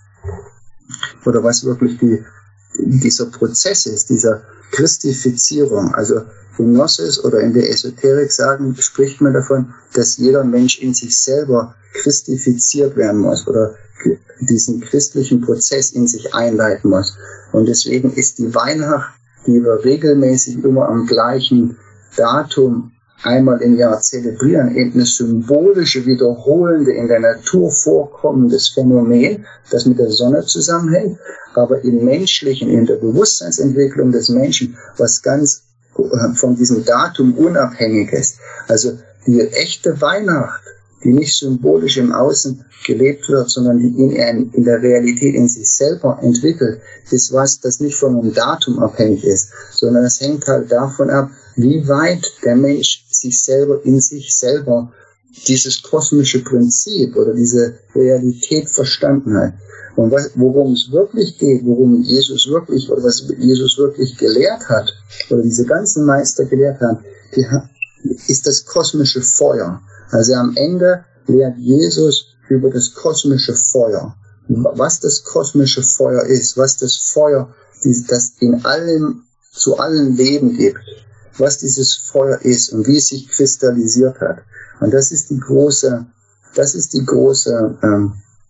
Oder was wirklich die, dieser Prozess ist, dieser Christifizierung. Also in Gnosis oder in der Esoterik sagen, spricht man davon, dass jeder Mensch in sich selber christifiziert werden muss oder diesen christlichen Prozess in sich einleiten muss. Und deswegen ist die Weihnacht, die wir regelmäßig immer am gleichen Datum einmal im Jahr zelebrieren, eben eine symbolische, wiederholende, in der Natur vorkommendes Phänomen, das mit der Sonne zusammenhängt, aber im menschlichen, in der Bewusstseinsentwicklung des Menschen, was ganz von diesem Datum unabhängig ist. Also die echte Weihnacht, die nicht symbolisch im Außen gelebt wird, sondern die in, in der Realität in sich selber entwickelt, ist was, das nicht von einem Datum abhängig ist, sondern es hängt halt davon ab, wie weit der Mensch sich selber in sich selber dieses kosmische Prinzip oder diese Realität verstanden hat. Und was, worum es wirklich geht, worum Jesus wirklich, oder was Jesus wirklich gelehrt hat, oder diese ganzen Meister gelehrt haben, die, ist das kosmische Feuer. Also am Ende lehrt Jesus über das kosmische Feuer. Was das kosmische Feuer ist, was das Feuer, das in allem, zu allen Leben gibt, was dieses Feuer ist und wie es sich kristallisiert hat. Und das ist die große, das ist die große, ähm,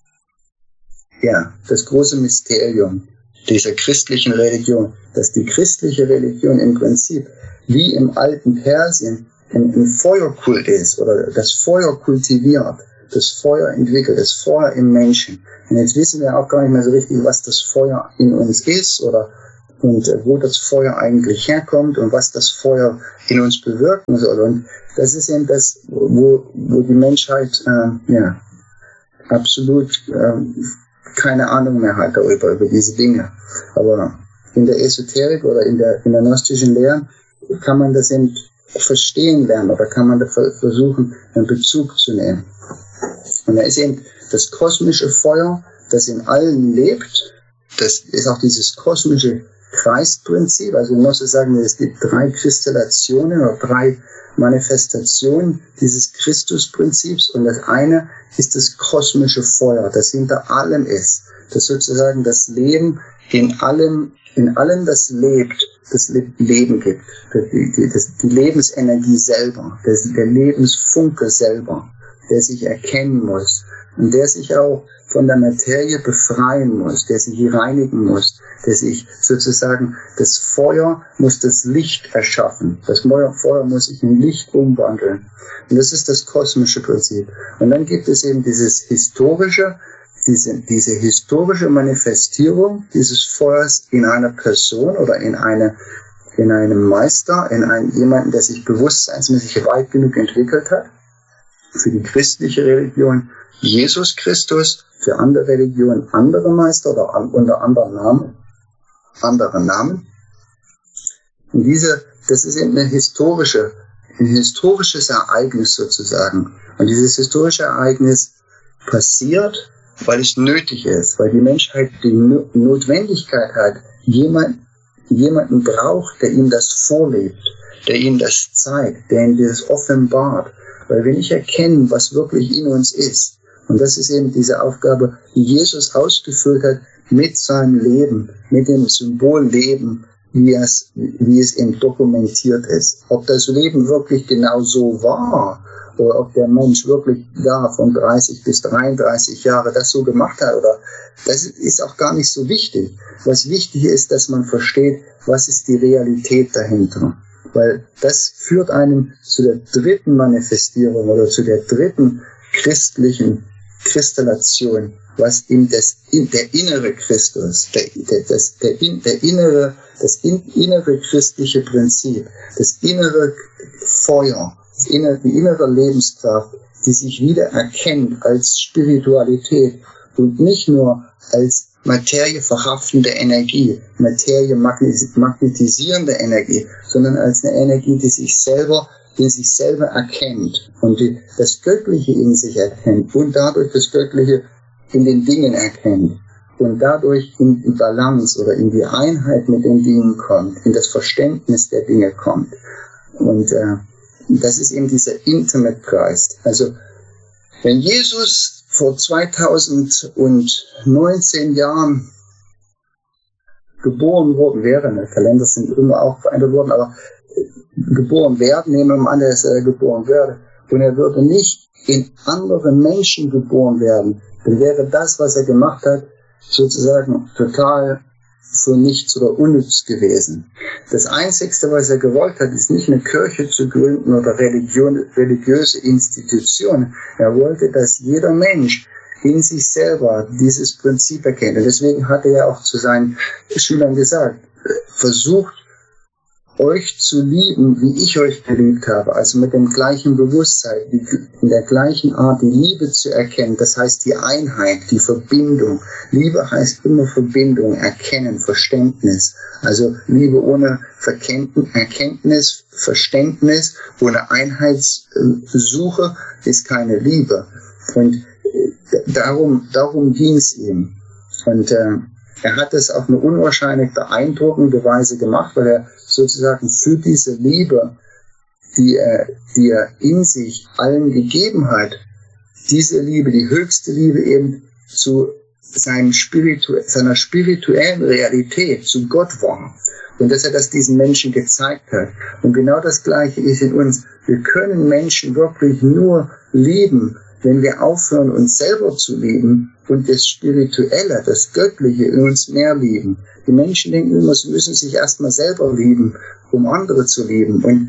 ja, das große Mysterium dieser christlichen Religion, dass die christliche Religion im Prinzip wie im alten Persien ein, ein Feuerkult ist oder das Feuer kultiviert, das Feuer entwickelt, das Feuer im Menschen. Und jetzt wissen wir auch gar nicht mehr so richtig, was das Feuer in uns ist oder und äh, wo das Feuer eigentlich herkommt und was das Feuer in uns bewirken soll. Und das ist eben das, wo, wo die Menschheit äh, ja, absolut äh, keine Ahnung mehr hat darüber, über diese Dinge. Aber in der Esoterik oder in der, in der gnostischen Lehre kann man das eben verstehen lernen oder kann man da versuchen, einen Bezug zu nehmen. Und da ist eben das kosmische Feuer, das in allen lebt. Das ist auch dieses kosmische Kreisprinzip. Also man muss sagen, es gibt drei Kristallationen oder drei Manifestationen dieses Christusprinzips. Und das eine ist das kosmische Feuer, das hinter allem ist. Das sozusagen das Leben in allem, in allem das lebt, das Leben gibt. Die, die, das, die Lebensenergie selber, das, der Lebensfunke selber, der sich erkennen muss und der sich auch von der Materie befreien muss, der sich reinigen muss, der sich sozusagen, das Feuer muss das Licht erschaffen. Das Feuer muss sich in Licht umwandeln. Und das ist das kosmische Prinzip. Und dann gibt es eben dieses historische, diese, diese historische Manifestierung dieses Feuers in einer Person oder in eine, in einem Meister, in einem jemanden, der sich bewusstseinsmäßig weit genug entwickelt hat. Für die christliche Religion Jesus Christus, für andere Religionen andere Meister oder unter anderen Namen, andere Namen. Und diese, das ist eben eine historische, ein historisches Ereignis sozusagen. Und dieses historische Ereignis passiert, weil es nötig ist, weil die Menschheit die Notwendigkeit hat, jemand, jemanden braucht, der ihm das vorlebt, der ihm das zeigt, der ihm das offenbart. Weil wir nicht erkennen, was wirklich in uns ist. Und das ist eben diese Aufgabe, die Jesus ausgefüllt hat mit seinem Leben, mit dem Symbolleben, wie es, wie es eben dokumentiert ist. Ob das Leben wirklich genau so war, oder ob der Mensch wirklich da von dreißig bis dreiunddreißig Jahre das so gemacht hat, oder das ist auch gar nicht so wichtig. Was wichtig ist, dass man versteht, was ist die Realität dahinter. Weil das führt einem zu der dritten Manifestierung oder zu der dritten christlichen Kristallation, was ihm das, der innere Christus, der, der, das, der, der innere, das innere christliche Prinzip, das innere Feuer, das innere, die innere Lebenskraft, die sich wieder erkennt als Spiritualität und nicht nur als Materie verhaftende Energie, Materie magnetisierende Energie, sondern als eine Energie, die sich selber, die sich selber erkennt und die das Göttliche in sich erkennt und dadurch das Göttliche in den Dingen erkennt und dadurch in die Balance oder in die Einheit mit den Dingen kommt, in das Verständnis der Dinge kommt. Und äh, das ist eben dieser Intimate Christ. Also wenn Jesus vor zweitausendneunzehn Jahren geboren worden wäre, der Kalender sind immer auch verändert worden, aber geboren werden, nehmen wir mal an, dass er geboren werde, und er würde nicht in andere Menschen geboren werden, dann wäre das, was er gemacht hat, sozusagen total für nichts oder unnütz gewesen. Das Einzigste, was er gewollt hat, ist nicht eine Kirche zu gründen oder Religion, religiöse Institutionen. Er wollte, dass jeder Mensch in sich selber dieses Prinzip erkennt. Und deswegen hat er ja auch zu seinen Schülern gesagt, versucht euch zu lieben, wie ich euch geliebt habe, also mit dem gleichen Bewusstsein, in der gleichen Art die Liebe zu erkennen, das heißt die Einheit, die Verbindung. Liebe heißt immer Verbindung, Erkennen, Verständnis. Also Liebe ohne Erkenntnis, Verständnis, ohne Einheitssuche ist keine Liebe. Und darum, darum ging es ihm. Und äh, er hat es auf eine unwahrscheinlich beeindruckende Weise gemacht, weil er sozusagen für diese Liebe, die er, die er in sich allen gegeben hat, diese Liebe, die höchste Liebe eben zu seinem Spiritu seiner spirituellen Realität, zu Gott war. Und dass er das diesen Menschen gezeigt hat. Und genau das Gleiche ist in uns. Wir können Menschen wirklich nur lieben, wenn wir aufhören, uns selber zu lieben und das Spirituelle, das Göttliche in uns mehr lieben. Die Menschen denken immer, sie müssen sich erstmal selber lieben, um andere zu lieben. Und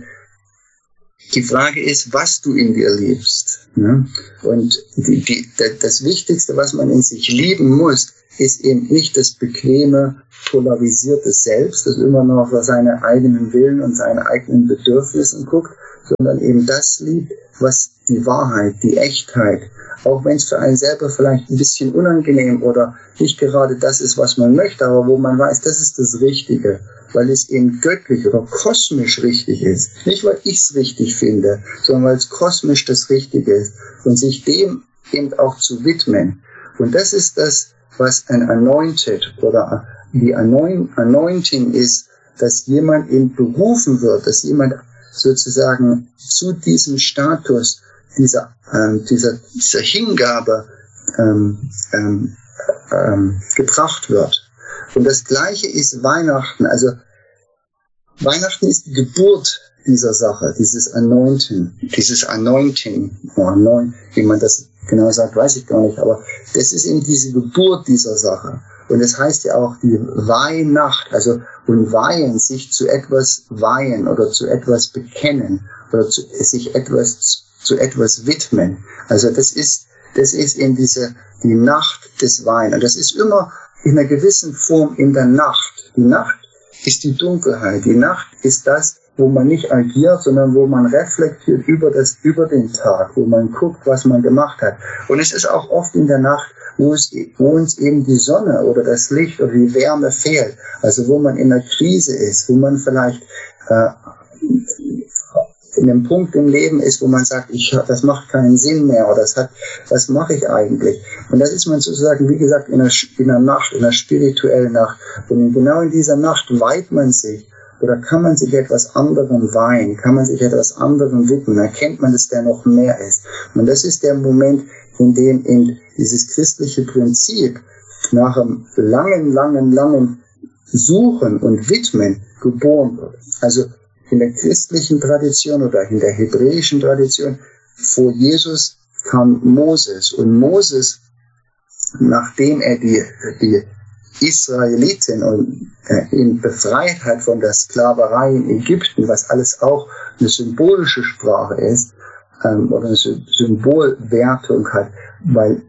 die Frage ist, was du in dir liebst. Und die, die, das Wichtigste, was man in sich lieben muss, ist eben nicht das bequeme, polarisierte Selbst, das immer noch auf seine eigenen Willen und seine eigenen Bedürfnisse guckt, sondern eben das liebt, was die Wahrheit, die Echtheit, auch wenn es für einen selber vielleicht ein bisschen unangenehm oder nicht gerade das ist, was man möchte, aber wo man weiß, das ist das Richtige, weil es eben göttlich oder kosmisch richtig ist. Nicht, weil ich es richtig finde, sondern weil es kosmisch das Richtige ist und sich dem eben auch zu widmen. Und das ist das, was ein Anointed oder die Anointing ist, dass jemand eben berufen wird, dass jemand sozusagen zu diesem Status dieser, ähm, dieser, dieser Hingabe ähm, ähm, ähm, gebracht wird. Und das Gleiche ist Weihnachten. Also Weihnachten ist die Geburt dieser Sache, dieses Anointing, dieses Anointing, oh, Anoint, wie man das genau sagt, weiß ich gar nicht, aber das ist eben diese Geburt dieser Sache. Und es heißt ja auch die Weihnacht, also und weihen, sich zu etwas weihen oder zu etwas bekennen oder zu, sich etwas zu etwas widmen. Also das ist das ist eben diese die Nacht des Weihens. Und das ist immer in einer gewissen Form in der Nacht. Die Nacht ist die Dunkelheit. Die Nacht ist das, wo man nicht agiert, sondern wo man reflektiert über das über den Tag, wo man guckt, was man gemacht hat. Und es ist auch oft in der Nacht, wo, es, wo uns eben die Sonne oder das Licht oder die Wärme fehlt. Also wo man in einer Krise ist, wo man vielleicht äh, in einem Punkt im Leben ist, wo man sagt, ich, das macht keinen Sinn mehr oder das hat, was mache ich eigentlich? Und das ist man sozusagen, wie gesagt, in einer, in einer Nacht, in einer spirituellen Nacht. Und genau in dieser Nacht weiht man sich oder kann man sich etwas anderem weihen, kann man sich etwas anderem widmen, erkennt man, dass der noch mehr ist. Und das ist der Moment, in dem in dieses christliche Prinzip nach einem langen, langen, langen Suchen und Widmen geboren wird. Also in der christlichen Tradition oder in der hebräischen Tradition vor Jesus kam Moses. Und Moses, nachdem er die, die Israeliten und äh, ihn befreit hat von der Sklaverei in Ägypten, was alles auch eine symbolische Sprache ist, ähm, oder eine Symbolwertung hat, weil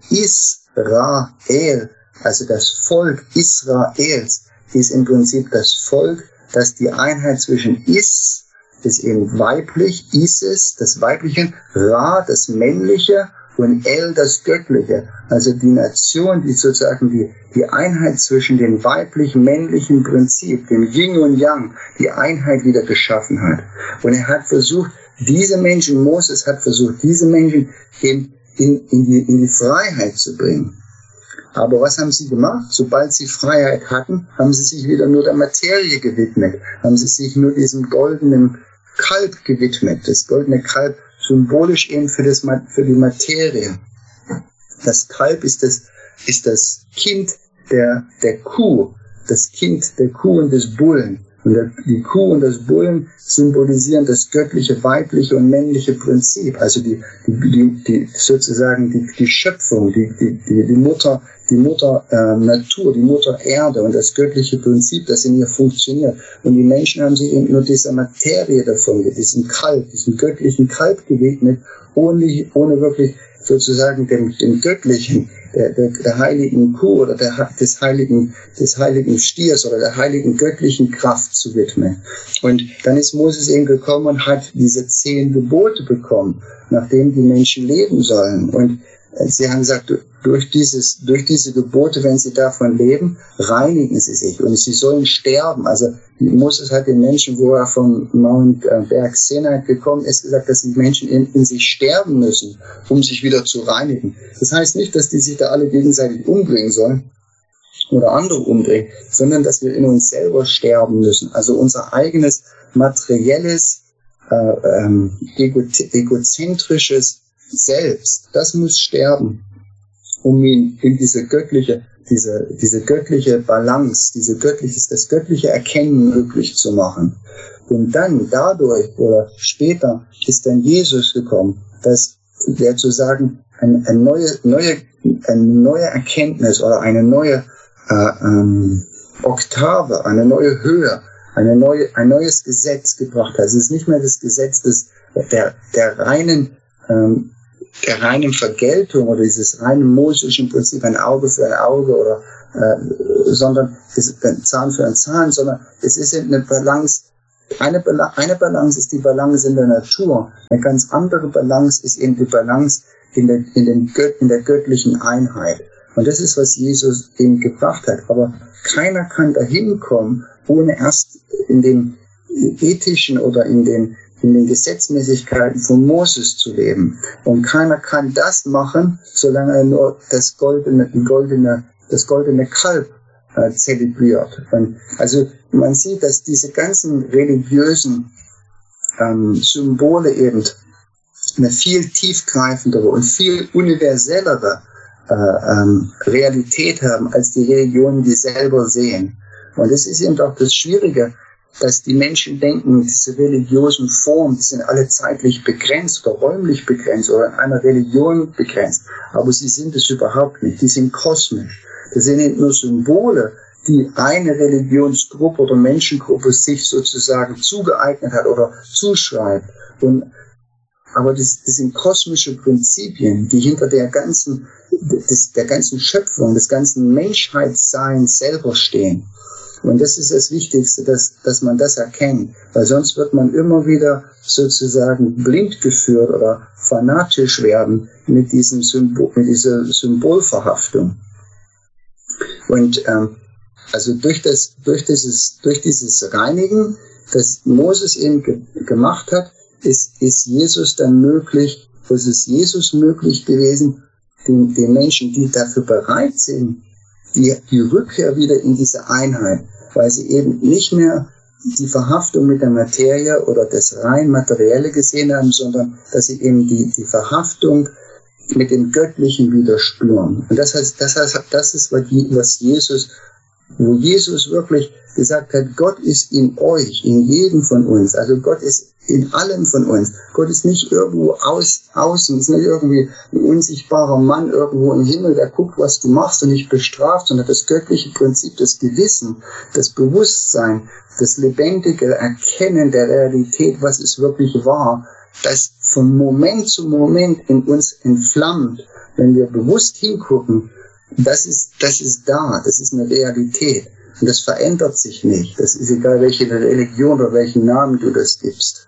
Israel, also das Volk Israels, ist im Prinzip das Volk, das die Einheit zwischen Is, ist eben weiblich, Isis, das Weibliche, Ra, das Männliche, und El, das Göttliche. Also die Nation, die sozusagen die, die Einheit zwischen dem weiblich-männlichen Prinzip, dem Yin und Yang, die Einheit wieder geschaffen hat. Und er hat versucht, diese Menschen, Moses hat versucht, diese Menschen in, in, in, die, in die Freiheit zu bringen. Aber was haben sie gemacht? Sobald sie Freiheit hatten, haben sie sich wieder nur der Materie gewidmet, haben sie sich nur diesem goldenen Kalb gewidmet. Das goldene Kalb symbolisch eben für, das, für die Materie. Das Kalb ist das, ist das Kind der, der Kuh, das Kind der Kuh und des Bullen. Und der, die Kuh und das Bullen symbolisieren das göttliche, weibliche und männliche Prinzip. Also die, die, die, die sozusagen die, die Schöpfung, die, die, die, die Mutter, die Mutter äh, Natur, die Mutter Erde und das göttliche Prinzip, das in ihr funktioniert. Und die Menschen haben sich eben nur dieser Materie davon, diesem Kalb, diesem göttlichen Kalb gewidmet, ohne, ohne wirklich sozusagen dem, dem Göttlichen, der, der, der heiligen Kuh oder der, des heiligen, des heiligen Stiers oder der heiligen göttlichen Kraft zu widmen. Und dann ist Moses eben gekommen und hat diese zehn Gebote bekommen, nach denen die Menschen leben sollen. Und sie haben gesagt, durch dieses, durch diese Gebote, wenn sie davon leben, reinigen sie sich und sie sollen sterben. Also Moses hat den Menschen, wo er vom Mount äh, Berg Sinai gekommen ist, gesagt, dass die Menschen in, in sich sterben müssen, um sich wieder zu reinigen. Das heißt nicht, dass die sich da alle gegenseitig umbringen sollen oder andere umbringen, sondern dass wir in uns selber sterben müssen. Also unser eigenes materielles, äh, ähm, ego egozentrisches Selbst, das muss sterben, um ihn in diese göttliche, diese, diese göttliche Balance, diese göttliches, das göttliche Erkennen möglich zu machen. Und dann, dadurch, oder später, ist dann Jesus gekommen, dass der zu sagen, eine, eine neue, neue, eine neue Erkenntnis oder eine neue, äh, ähm, Oktave, eine neue Höhe, eine neue, ein neues Gesetz gebracht hat. Es ist nicht mehr das Gesetz des, der, der reinen, ähm, der reinen Vergeltung oder dieses reinen mosischen Prinzip, ein Auge für ein Auge oder äh, sondern es ist ein Zahn für ein Zahn, sondern es ist eine Balance. Eine, Bala eine Balance ist die Balance in der Natur. Eine ganz andere Balance ist eben die Balance in der, in den Gött in der göttlichen Einheit. Und das ist, was Jesus eben gebracht hat. Aber keiner kann dahin kommen, ohne erst in den ethischen oder in den in den Gesetzmäßigkeiten von Moses zu leben. Und keiner kann das machen, solange er nur das goldene, die goldene, das goldene Kalb äh, zelebriert. Und also man sieht, dass diese ganzen religiösen ähm, Symbole eben eine viel tiefgreifendere und viel universellere äh, ähm, Realität haben, als die Religionen, die selber sehen. Und das ist eben auch das Schwierige, dass die Menschen denken, diese religiösen Formen, die sind alle zeitlich begrenzt oder räumlich begrenzt oder in einer Religion begrenzt. Aber sie sind es überhaupt nicht. Die sind kosmisch. Das sind nicht nur Symbole, die eine Religionsgruppe oder Menschengruppe sich sozusagen zugeeignet hat oder zuschreibt. Und, aber das, das sind kosmische Prinzipien, die hinter der ganzen, des, der ganzen Schöpfung, des ganzen Menschheitsseins selber stehen. Und das ist das Wichtigste, dass, dass man das erkennt, weil sonst wird man immer wieder sozusagen blind geführt oder fanatisch werden mit diesem Symbol, mit dieser Symbolverhaftung. Und ähm, also durch das, durch dieses, durch dieses Reinigen, das Moses eben ge gemacht hat, ist, ist Jesus dann möglich, was ist Jesus möglich gewesen, den, den Menschen, die dafür bereit sind, Die, die Rückkehr wieder in diese Einheit, weil sie eben nicht mehr die Verhaftung mit der Materie oder das rein Materielle gesehen haben, sondern dass sie eben die, die Verhaftung mit dem Göttlichen wieder spüren. Und das heißt, das heißt, das ist, was Jesus, wo Jesus wirklich gesagt hat, Gott ist in euch, in jedem von uns. Also Gott ist in allem von uns. Gott ist nicht irgendwo aus, außen, ist nicht irgendwie ein unsichtbarer Mann irgendwo im Himmel, der guckt, was du machst und nicht bestraft, sondern das göttliche Prinzip, das Gewissen, das Bewusstsein, das lebendige Erkennen der Realität, was es wirklich war, das von Moment zu Moment in uns entflammt, wenn wir bewusst hingucken, das ist, das ist da, das ist eine Realität. Und das verändert sich nicht. Das ist egal, welche Religion oder welchen Namen du das gibst.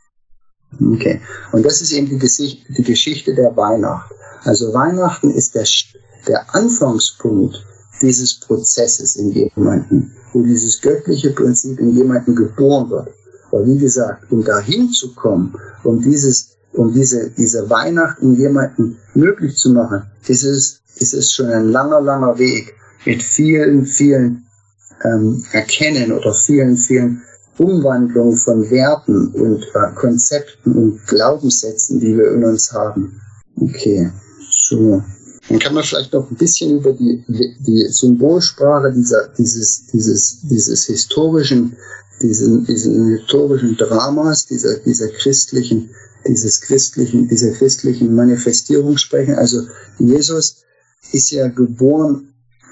Okay. Und das ist eben die Geschichte, die Geschichte der Weihnacht. Also Weihnachten ist der, der Anfangspunkt dieses Prozesses in jemanden, wo dieses göttliche Prinzip in jemanden geboren wird. Aber wie gesagt, um dahin zu kommen, um dieses, um diese, diese Weihnacht in jemanden möglich zu machen, ist es, ist es schon ein langer, langer Weg mit vielen, vielen ähm, Erkennen oder vielen, vielen Umwandlung von Werten und äh, Konzepten und Glaubenssätzen, die wir in uns haben. Okay, so. Dann kann man vielleicht noch ein bisschen über die, die Symbolsprache dieser, dieses, dieses, dieses historischen, diesen, diesen historischen Dramas, dieser, dieser christlichen, dieses christlichen, dieser christlichen Manifestierung sprechen. Also Jesus ist ja geboren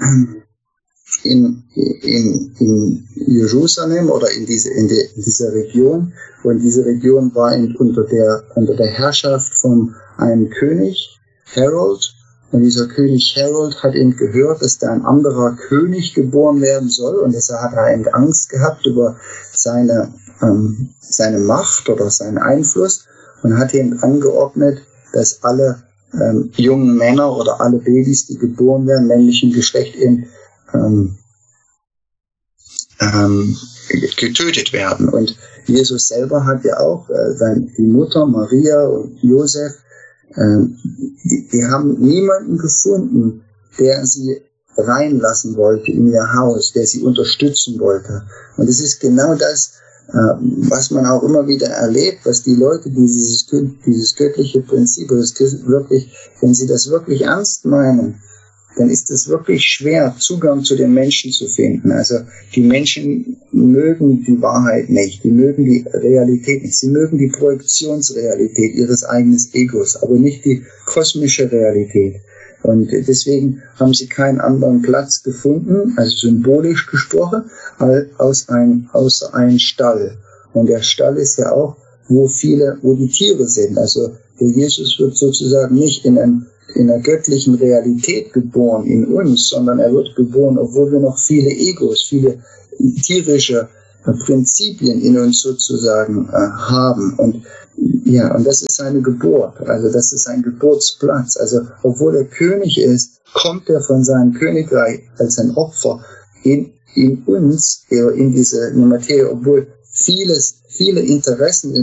in, in, in Jerusalem oder in, diese, in, de, in dieser Region. Und diese Region war in, unter, der, unter der Herrschaft von einem König. Harold. Und dieser König Harold hat eben gehört, dass da ein anderer König geboren werden soll. Und deshalb hat er eben Angst gehabt über seine, ähm, seine Macht oder seinen Einfluss und hat eben angeordnet, dass alle ähm, jungen Männer oder alle Babys, die geboren werden, männlichen Geschlecht, eben ähm, ähm, getötet werden. Und Jesus selber hat ja auch äh, seine, die Mutter Maria und Josef, ähm, die, die haben niemanden gefunden, der sie reinlassen wollte in ihr Haus, der sie unterstützen wollte. Und es ist genau das, äh, was man auch immer wieder erlebt, was die Leute, die dieses, dieses göttliche Prinzip, das wirklich, wenn sie das wirklich ernst meinen, dann ist es wirklich schwer, Zugang zu den Menschen zu finden. Also die Menschen mögen die Wahrheit nicht, die mögen die Realität nicht, sie mögen die Projektionsrealität ihres eigenen Egos, aber nicht die kosmische Realität. Und deswegen haben sie keinen anderen Platz gefunden, also symbolisch gesprochen, als ein, außer ein Stall. Und der Stall ist ja auch, wo viele, wo die Tiere sind. Also der Jesus wird sozusagen nicht in einem in einer göttlichen Realität geboren in uns, sondern er wird geboren, obwohl wir noch viele Egos, viele tierische äh, Prinzipien in uns sozusagen äh, haben. Und ja, und das ist seine Geburt, also das ist ein Geburtsplatz. Also obwohl er König ist, kommt er von seinem Königreich als ein Opfer in, in uns, in diese Materie, obwohl vieles, viele Interessen